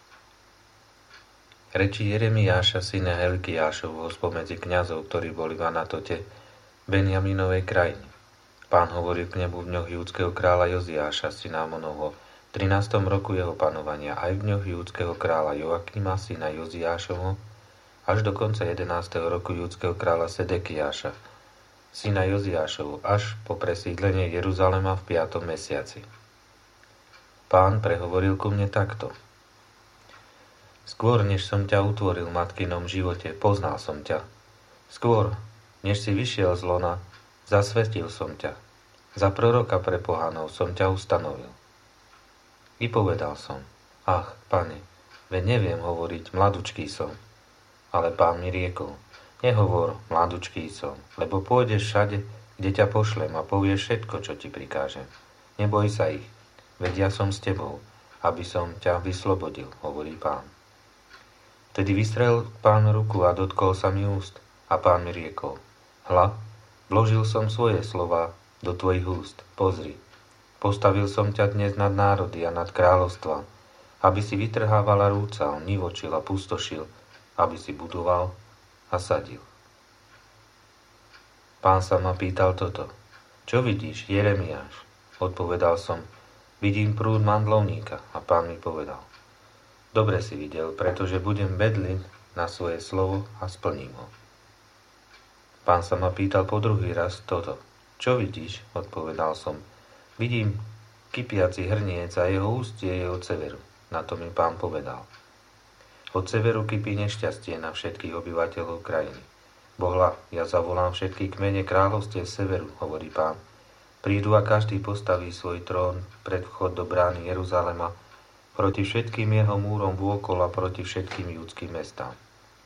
Reči Jeremiáša, syna Hilkiášovho, spomedzi kňazov, ktorí boli v Anatote, Benjaminovej krajine. Pán hovoril k nebu v dňoch júdskeho kráľa Joziáša, syna Amonovho, v trinástom roku jeho panovania, aj v dňoch júdskeho kráľa Joakima, syna Joziášovho, až do konca jedenásteho roku júdskeho kráľa Sedekiáša, syna Joziášovu, až po presídlenie Jeruzalema v piatom mesiaci. Pán prehovoril ku mne takto. Skôr, než som ťa utvoril v matkinom živote, poznal som ťa. Skôr, než si vyšiel z lona, zasvetil som ťa. Za proroka pre pohanov som ťa ustanovil. I povedal som, ach, Pane, veď neviem hovoriť, mladučký som. Ale Pán mi riekol, nehovor, mladučký som, lebo pôjdeš všade, kde ťa pošlem a povieš všetko, čo ti prikážem. Neboj sa ich, veď ja som s tebou, aby som ťa vyslobodil, hovorí Pán. Vtedy vystrel Pán ruku a dotkol sa mi úst a Pán mi riekol, hľa, vložil som svoje slova do tvojich úst, pozri, postavil som ťa dnes nad národy a nad kráľovstva, aby si vytrhávala rúcal, nivočil a pustošil, aby si budoval a sadil. Pán sa ma pýtal toto. Čo vidíš, Jeremiáš? Odpovedal som, vidím prúd mandlovníka. A Pán mi povedal, dobre si videl, pretože budem bedliť na svoje slovo a splním ho. Pán sa ma pýtal po druhý raz toto. Čo vidíš? Odpovedal som, vidím kypiaci hrniec a jeho ústie je od severu. Na to mi Pán povedal, od severu kypí nešťastie na všetkých obyvateľov krajiny. Bohla, ja zavolám všetky kmene kráľovstiev z severu, hovorí Pán. Prídu a každý postaví svoj trón pred vchod do brány Jeruzalema, proti všetkým jeho múrom vôkol a proti všetkým judským mestám.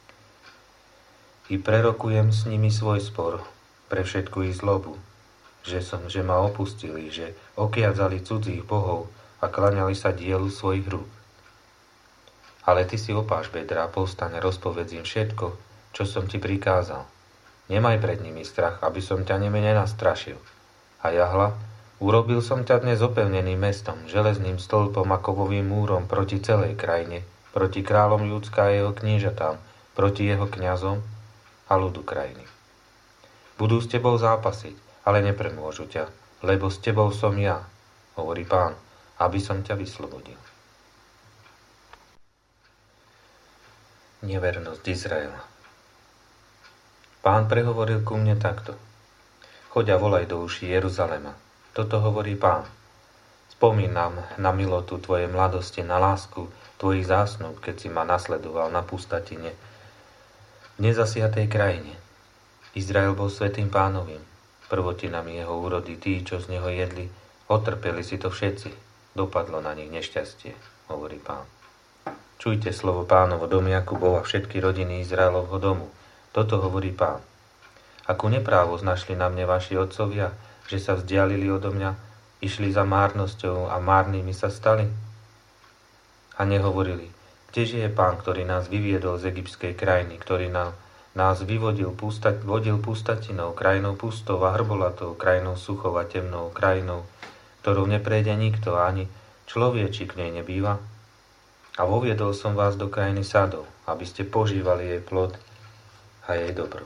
I prerokujem s nimi svoj spor, pre všetku ich zlobu, že, som, že ma opustili, že okiadzali cudzích bohov a klaňali sa dielu svojich rúk. Ale ty si opáš bedra, povstaň a rozpovedz im všetko, čo som ti prikázal. Nemaj pred nimi strach, aby som ťa neme nenastrašil. A jahla, urobil som ťa dnes opevneným mestom, železným stĺpom a kovovým múrom proti celej krajine, proti kráľom Júdska a jeho kniežatám, proti jeho kňazom a ľudu krajiny. Budú s tebou zápasiť, ale nepremôžu ťa, lebo s tebou som ja, hovorí Pán, aby som ťa vyslobodil. Nevernosť Izraela. Pán prehovoril ku mne takto. Choď a volaj do uší Jeruzalema. Toto hovorí Pán. Spomínam na milotu tvojej mladosti, na lásku tvojich zásnub, keď si ma nasledoval na pustatine v nezasiatej krajine. Izrael bol svätým Pánovým, prvotinami jeho úrody, tí, čo z neho jedli, otrpeli si to všetci. Dopadlo na nich nešťastie, hovorí Pán. Čujte slovo Pánovo domu Jakubov a všetky rodiny Izraelovho domu. Toto hovorí Pán. Akú neprávosť našli na mne vaši otcovia, že sa vzdialili odo mňa, išli za márnosťou a márnymi sa stali? A nehovorili, kdeže je Pán, ktorý nás vyviedol z egyptskej krajiny, ktorý nám, nás vyvodil pústať, vodil pústatinou, krajinou pustou a hrbolatou, krajinou suchou a temnou, krajinou, ktorou neprejde nikto, ani človečík k nej nebýva? A voviedol som vás do krajiny sadov, aby ste požívali jej plod a jej dobro.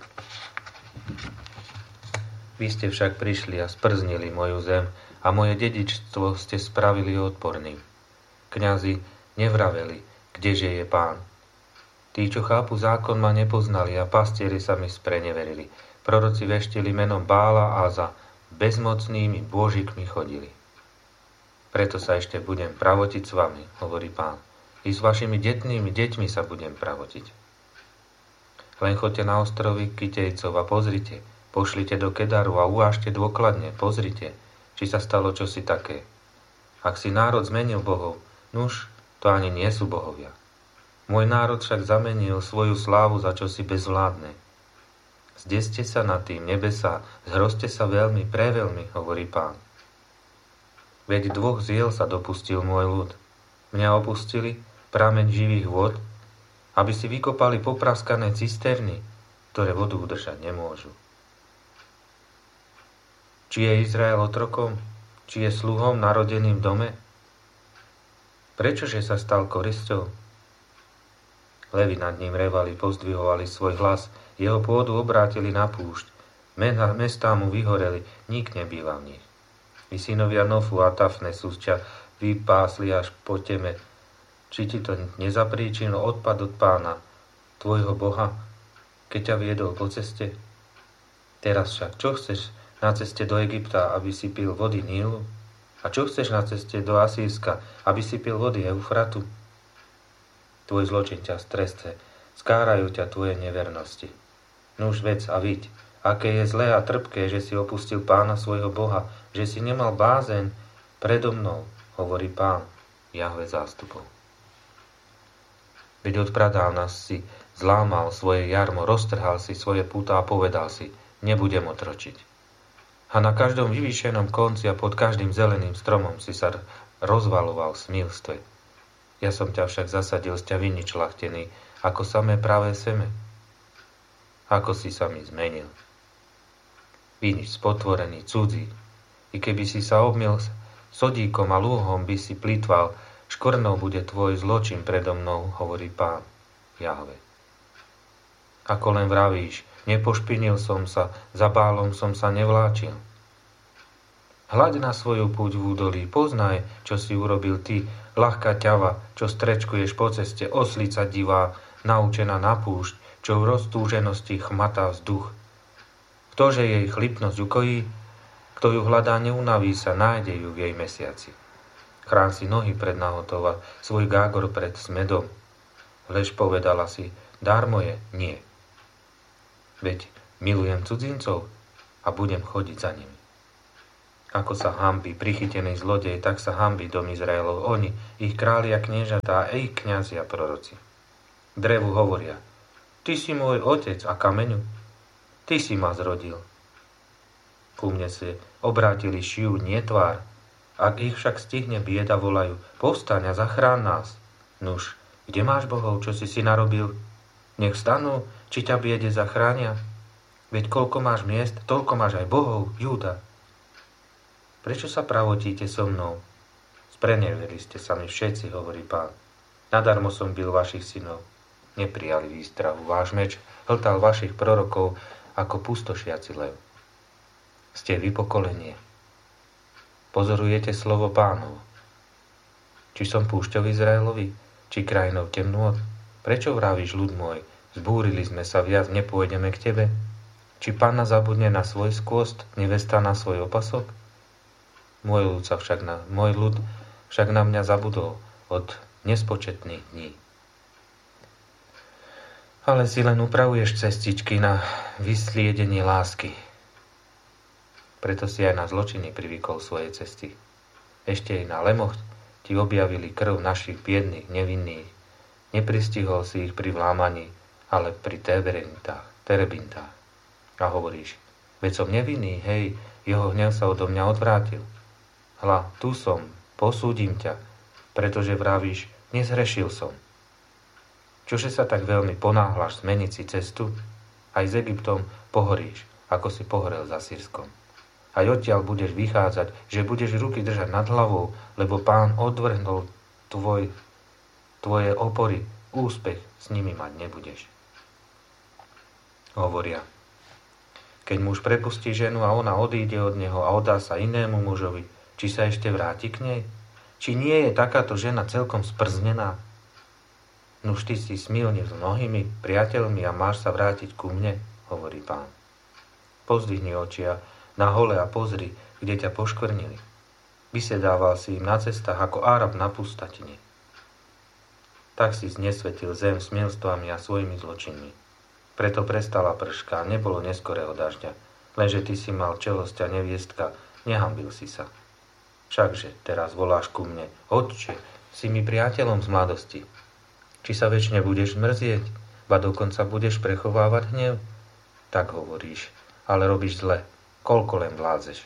Vy ste však prišli a sprznili moju zem a moje dedičstvo ste spravili odporným. Kňazi nevraveli, kdeže je Pán. Tí, čo chápu zákon, ma nepoznali a pastieri sa mi spreneverili. Proroci veštili menom Bála a za bezmocnými bôžikmi chodili. Preto sa ešte budem pravotiť s vami, hovorí Pán. I s vašimi detnými deťmi sa budem pravotiť. Len choďte na ostrovy Kytejcov a pozrite, pošlite do Kedaru a uvážte dôkladne, pozrite, či sa stalo čosi také. Ak si národ zmenil bohov, nuž, to ani nie sú bohovia. Môj národ však zamenil svoju slávu za čosi bezvládne. Zdeste sa nad tým, nebesá, zhrozte sa veľmi, preveľmi, hovorí Pán. Veď dvoch ziel sa dopustil môj ľud. Mňa opustili, prameň živých vod, aby si vykopali popraskané cisterny, ktoré vodu udržať nemôžu. Či je Izrael otrokom? Či je sluhom narodeným v dome? Prečože sa stal korisťou? Levy nad ním revali, pozdvihovali svoj hlas, jeho pôdu obrátili na púšť, mestá mu vyhoreli, nik nebýva v nich. I synovia Nofu a Tafne sú ťa vypásli až po teme. Či ti to nezapríčinil odpad od Pána, tvojho Boha, keď ťa viedol po ceste? Teraz však, čo chceš na ceste do Egypta, aby si pil vody Nílu? A čo chceš na ceste do Asýrska, aby si pil vody Eufratu? Tvoj zločin ťa stresce, skárajú ťa tvoje nevernosti. Nuž vec a viď, aké je zlé a trpké, že si opustil Pána svojho Boha, že si nemal bázeň predo mnou, hovorí Pán, Jahve zástupov. Veď od pradávna si zlámal svoje jarmo, roztrhal si svoje púta a povedal si, nebudem otročiť. A na každom vyvýšenom konci a pod každým zeleným stromom si sa rozvaloval v smilstve. Ja som ťa však zasadil z ťa vinič ľachtený, ako samé pravé seme. Ako si sa mi zmenil. Vinič spotvorený, cudzí. I keby si sa obmil sodíkom a lúhom, by si plýtval, škornou bude tvoj zločin predo mnou, hovorí Pán, Jahve. Ako len vravíš, nepošpinil som sa, za Bálom som sa nevláčil. Hľaď na svoju púť v údolí, poznaj, čo si urobil ty, ľahká ťava, čo strečkuješ po ceste, oslica divá, naučená na púšť, čo v roztúženosti chmatá vzduch. Ktože jej chlipnosť ukojí, kto ju hľadá, neunaví sa, nájde ju v jej mesiaci. Chrán si nohy pred nahotou a svoj gágor pred smedom. Lež povedala si, dár moje, nie. Veď milujem cudzincov a budem chodiť za nimi. Ako sa hanbí prichytený zlodej, tak sa hanbí dom Izraelov. Oni, ich králi a kniežatá a ich kňazi a proroci. Drevu hovoria: Ty si môj otec, a kameňu? Ty si ma zrodil. Ku mne si obrátili šiu, nie tvár. Ak ich však stihne bieda, volajú: Povstaň a zachrán nás. Nuž, kde máš bohov, čo si si narobil? Nech vstanú, či ťa biede zachránia. Veď koľko máš miest, toľko máš aj bohov, Júda. Prečo sa pravotíte so mnou? Spreneveri ste sa mi všetci, hovorí Pán. Nadarmo som bil vašich synov. Neprijali výstrahu. Váš meč hltal vašich prorokov ako pustošiaci lev. Ste vy pokolenie. Pozorujete slovo Pánov. Či som púšťou Izraelovi, či krajinou temnôt? Prečo vravíš, ľud môj? Zbúrili sme sa, viac nepôjdeme k tebe? Či Panna zabudne na svoj skôst, nevesta na svoj opasok? Môj ľud, však na, môj ľud však na mňa zabudol od nespočetných dní. Ale si len upravuješ cestičky na vysliedenie lásky. Preto si aj na zločiny privykol svoje cesty. Ešte aj na lemoch ti objavili krv našich biedných, nevinných. Nepristihol si ich pri vlámaní, ale pri terebintách, terebintách. A hovoríš: Veď som nevinný, hej, jeho hnev sa odo mňa odvrátil. Hľa, tu som, posúdim ťa, pretože vravíš: Nezhrešil som. Čože sa tak veľmi ponáhľaš zmeniť si cestu? Aj s Egyptom pohoríš, ako si pohorel za Syrskom. Aj odtiaľ budeš vychádzať, že budeš ruky držať nad hlavou, lebo Pán odvrhnul tvoj, tvoje opory, úspech s nimi mať nebudeš. Hovoria: Keď muž prepustí ženu a ona odíde od neho a oddá sa inému mužovi, či sa ešte vráti k nej? Či nie je takáto žena celkom sprznená? Nuž ty si smilne s mnohými priateľmi a máš sa vrátiť ku mne, hovorí Pán. Pozdvihni očia na hole a pozri, kde ťa poškvrnili. Vysedával si im na cestách ako Árab na pustatine. Tak si znesvetil zem smilstvami a svojimi zločinmi. Preto prestala prška a nebolo neskorého dažďa, lenže ty si mal čelosť a neviestka, nehanbil si sa. Všakže teraz voláš ku mne: Otče, si mi priateľom z mladosti. Či sa večne budeš mrzieť, ba dokonca budeš prechovávať hnev? Tak hovoríš, ale robíš zle, koľko len vládzeš.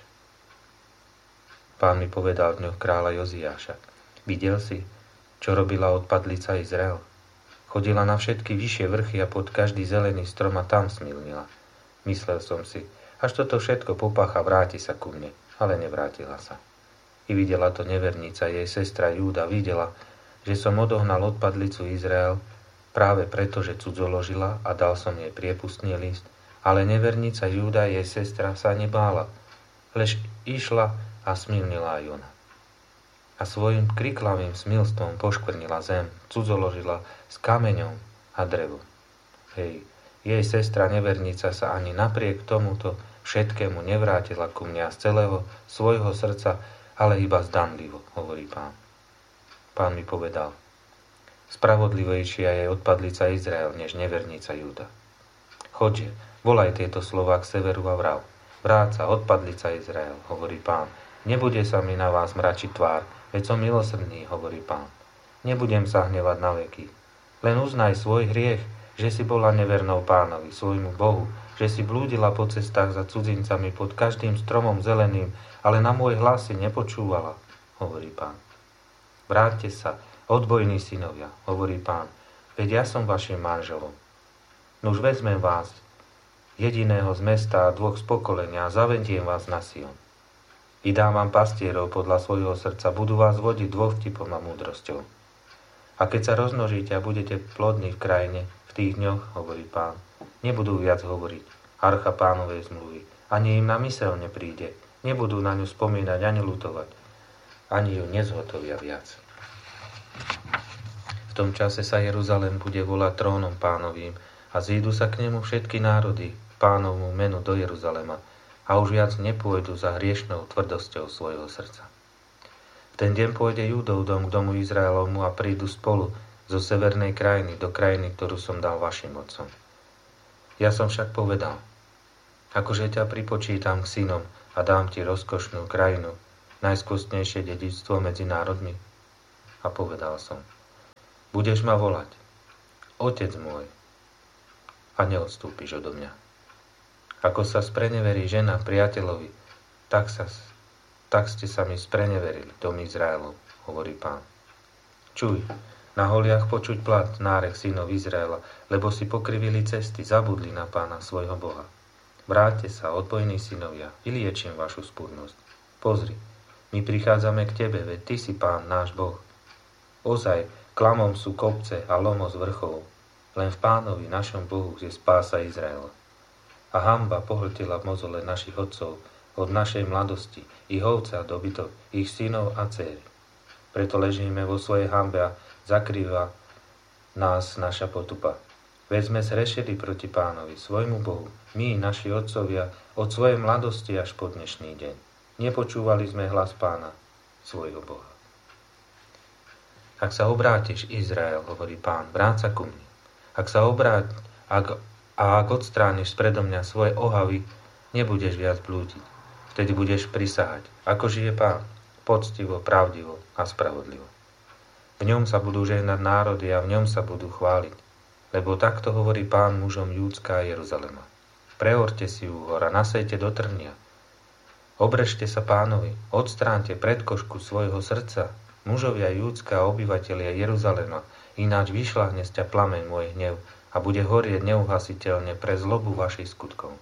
Pán mi povedal v dňoch kráľa Joziáša: Videl si, čo robila odpadlica Izrael? Chodila na všetky vyššie vrchy a pod každý zelený strom a tam smilnila. Myslel som si: až toto všetko popácha, vráti sa ku mne, ale nevrátila sa. I videla to nevernica, jej sestra Júda, videla, že som odohnal odpadlicu Izrael práve preto, že cudzoložila a dal som jej priepustný list, ale nevernica Júda, jej sestra, sa nebála, lež išla a smilnila aj ona. A svojim kriklavým smilstvom poškvrnila zem, cudzoložila s kameňom a drevom. Hej, jej sestra nevernica sa ani napriek tomuto všetkému nevrátila ku mňa z celého svojho srdca, ale iba zdanlivo, hovorí Pán. Pán mi povedal: Spravodlivejšia je odpadlica Izrael, než nevernica Júda. Choďte, volaj tieto slová k severu a vrav: Vráca, odpadlica Izrael, hovorí Pán. Nebude sa mi na vás mračiť tvár, veď som milosrdný, hovorí Pán. Nebudem sa hnevať na veky. Len uznaj svoj hriech, že si bola nevernou Pánovi, svojmu Bohu, že si blúdila po cestách za cudzincami pod každým stromom zeleným, ale na môj hlas si nepočúvala, hovorí Pán. Vráťte sa, odbojní synovia, hovorí Pán, veď ja som vašim manželom. Nuž vezmem vás, jediného z mesta a dvoch z pokolenia, a zavediem vás na Sion. I dám vám pastierov podľa svojho srdca, budú vás vodiť dôvtipom a múdrosťou. A keď sa rozmnožíte a budete plodní v krajine, v tých dňoch, hovorí Pán, nebudú viac hovoriť archa Pánovej zmluvy, ani im na myseľ nepríde, nebudú na ňu spomínať ani ľutovať, ani ju nezhotovia viac. V tom čase sa Jeruzalém bude volať trónom Pánovým a zídu sa k nemu všetky národy Pánovmu menu do Jeruzalema a už viac nepôjdu za hriešnou tvrdosťou svojho srdca. V ten deň pôjde Júdov dom k domu Izraelovmu a prídu spolu zo severnej krajiny do krajiny, ktorú som dal vašim otcom. Ja som však povedal: akože ťa pripočítam k synom a dám ti rozkošnú krajinu, najskvostnejšie dedičstvo medzi národmi? A povedal som, budeš ma volať, Otec môj, a neodstúpiš odo mňa. Ako sa spreneverí žena priateľovi, tak, sa, tak ste sa mi spreneverili, dom Izraelov, hovorí Pán. Čuj, na holiach počuť plat nárek synov Izraela, lebo si pokrivili cesty, zabudli na Pána svojho Boha. Vráťte sa, odpojní synovia, vyliečím vašu spúrnosť. Pozri, my prichádzame k tebe, veď ty si Pán, náš Boh. Ozaj, klamom sú kopce a lomo z vrchov, len v Pánovi, našom Bohu, je spása Izraela. A hanba pohltila mozole našich otcov od našej mladosti, ich ovca a dobytok, ich synov a dcéry. Preto ležíme vo svojej hanbe a zakrýva nás naša potupa. Veď sme zhrešili proti Pánovi, svojmu Bohu, my, naši otcovia, od svojej mladosti až po dnešný deň. Nepočúvali sme hlas Pána, svojho Boha. Ak sa obrátiš, Izrael, hovorí Pán, vráť sa ku mne. Ak sa obráť, ak, a ak odstrániš spredo mňa svoje ohavy, nebudeš viac blúdiť. Vtedy budeš prisahať, ako žije Pán, poctivo, pravdivo a spravodlivo. V ňom sa budú žehnať národy a v ňom sa budú chváliť. Lebo takto hovorí Pán mužom Júdska a Jeruzalema. Preorte si úhor a nasejte do trnia. Obrežte sa Pánovi, odstránte predkošku svojho srdca, mužovia Júdska a obyvatelia Jeruzalema, ináč vyšľahne z ťa plameň môj hnev a bude horieť neuhasiteľne pre zlobu vašich skutkov.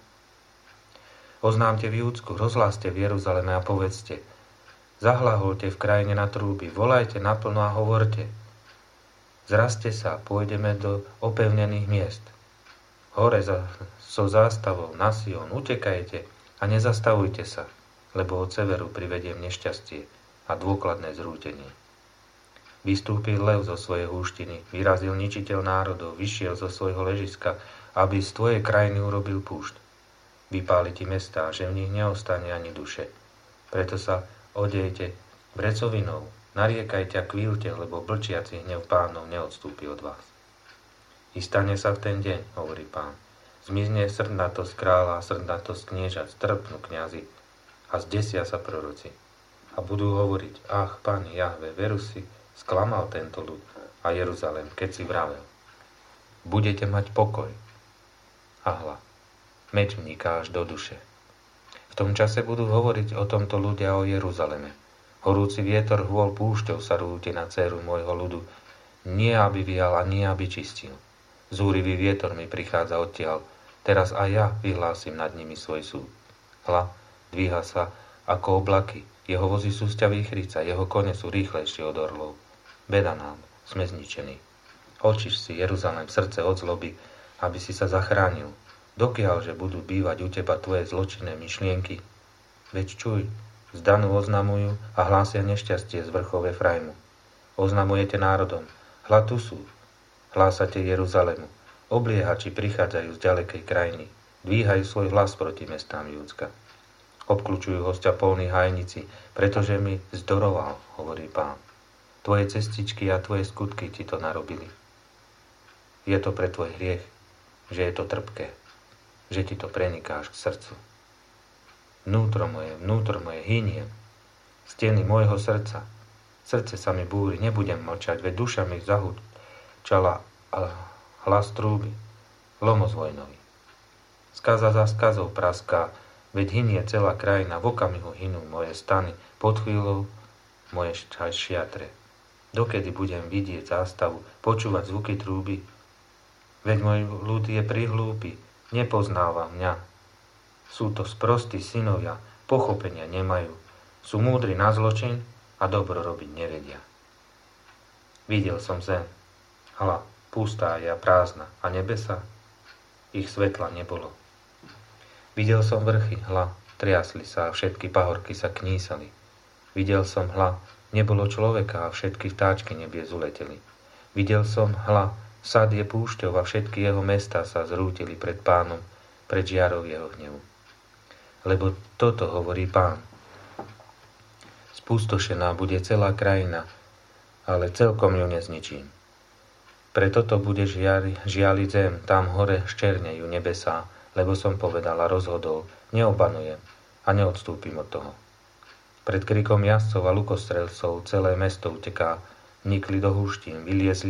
Oznámte v Júdsku, rozhláste v Jeruzaleme a povedzte, zahlaholte v krajine na trúby, volajte naplno a hovorte, zraste sa, pôjdeme do opevnených miest. Hore za, so zástavou na Sion, utekajte a nezastavujte sa, lebo od severu privediem nešťastie a dôkladné zrútenie. Vystúpil lev zo svojej húštiny, vyrazil ničiteľ národov, vyšiel zo svojho ležiska, aby z tvojej krajiny urobil púšť. Vypáli ti mestá, že v nich neostane ani duše. Preto sa odejte vrecovinou, nariekajte a kvílte, lebo blčiaci hnev Pánov neodstúpi od vás. I stane sa v ten deň, hovorí Pán, zmizne srdnatosť kráľa a srdnatosť kniežat, strpnú kňazi a zdesia sa proroci. A budú hovoriť, ach, Pán Jahve, veru si sklamal tento ľud a Jeruzalém, keď si vravel. Budete mať pokoj. A hľa, meč vniká až do duše. V tom čase budú hovoriť o tomto ľudia o Jeruzaleme. Horúci vietor hôl púšťou sa rúti na dceru môjho ľudu, nie aby vial a nie aby čistil. Zúrivý vietor mi prichádza odtiaľ, teraz aj ja vyhlásim nad nimi svoj súd. Hľa, dvíha sa ako oblaky, jeho vozy sú sťa výchrica, jeho kone sú rýchlejšie od orlov. Beda nám, sme zničení. Očiš si, Jeruzalém, srdce od zloby, aby si sa zachránil. Dokiaľ, že budú bývať u teba tvoje zločinné myšlienky? Veď čuj, z Danu oznamujú a hlásia nešťastie z vrchov Efraimu. Oznamujete národom, hľa tu sú, hlásate Jeruzalému, obliehači prichádzajú z ďalekej krajiny, dvíhajú svoj hlas proti mestám Júdska. Obkľúčujú hostia polní hajnici, pretože mi zdoroval, hovorí Pán. Tvoje cestičky a tvoje skutky ti to narobili. Je to pre tvoj hriech, že je to trpké, že ti to prenikáš k srdcu. Vnútro moje, vnútro moje, hyniem, steny môjho srdca. Srdce sa mi búri, nebudem mlčať, veď duša mi zahúčala a hlas trúby, lomos vojnový. Skaza za skazou praská, veď hynie celá krajina, v okamihu hynú moje stany, pod chvíľou moje šiatre. Dokedy budem vidieť zástavu, počúvať zvuky trúby? Veď môj ľud je prihlúpy, nepoznáva mňa. Sú to sprostí synovia, pochopenia nemajú. Sú múdri na zločin a dobro robiť nevedia. Videl som zem, hľa, pustá je a prázdna, a nebesa, ich svetla nebolo. Videl som vrchy, hľa, triasli sa a všetky pahorky sa knísali. Videl som, hľa, nebolo človeka a všetky vtáčky nebies uleteli. Videl som, hľa, sad je púšťou a všetky jeho mestá sa zrútili pred Pánom, pred žiarou jeho hnevu. Lebo toto hovorí Pán. Spustošená bude celá krajina, ale celkom ju nezničím. Preto to bude žiari, žialiť zem, tam hore ščernejú nebesá, lebo som povedal a rozhodol, neobanujem. a neodstúpim od toho. Pred krikom jazdcov a lukostrelcov celé mesto uteká, vnikli do húštín, vyliezli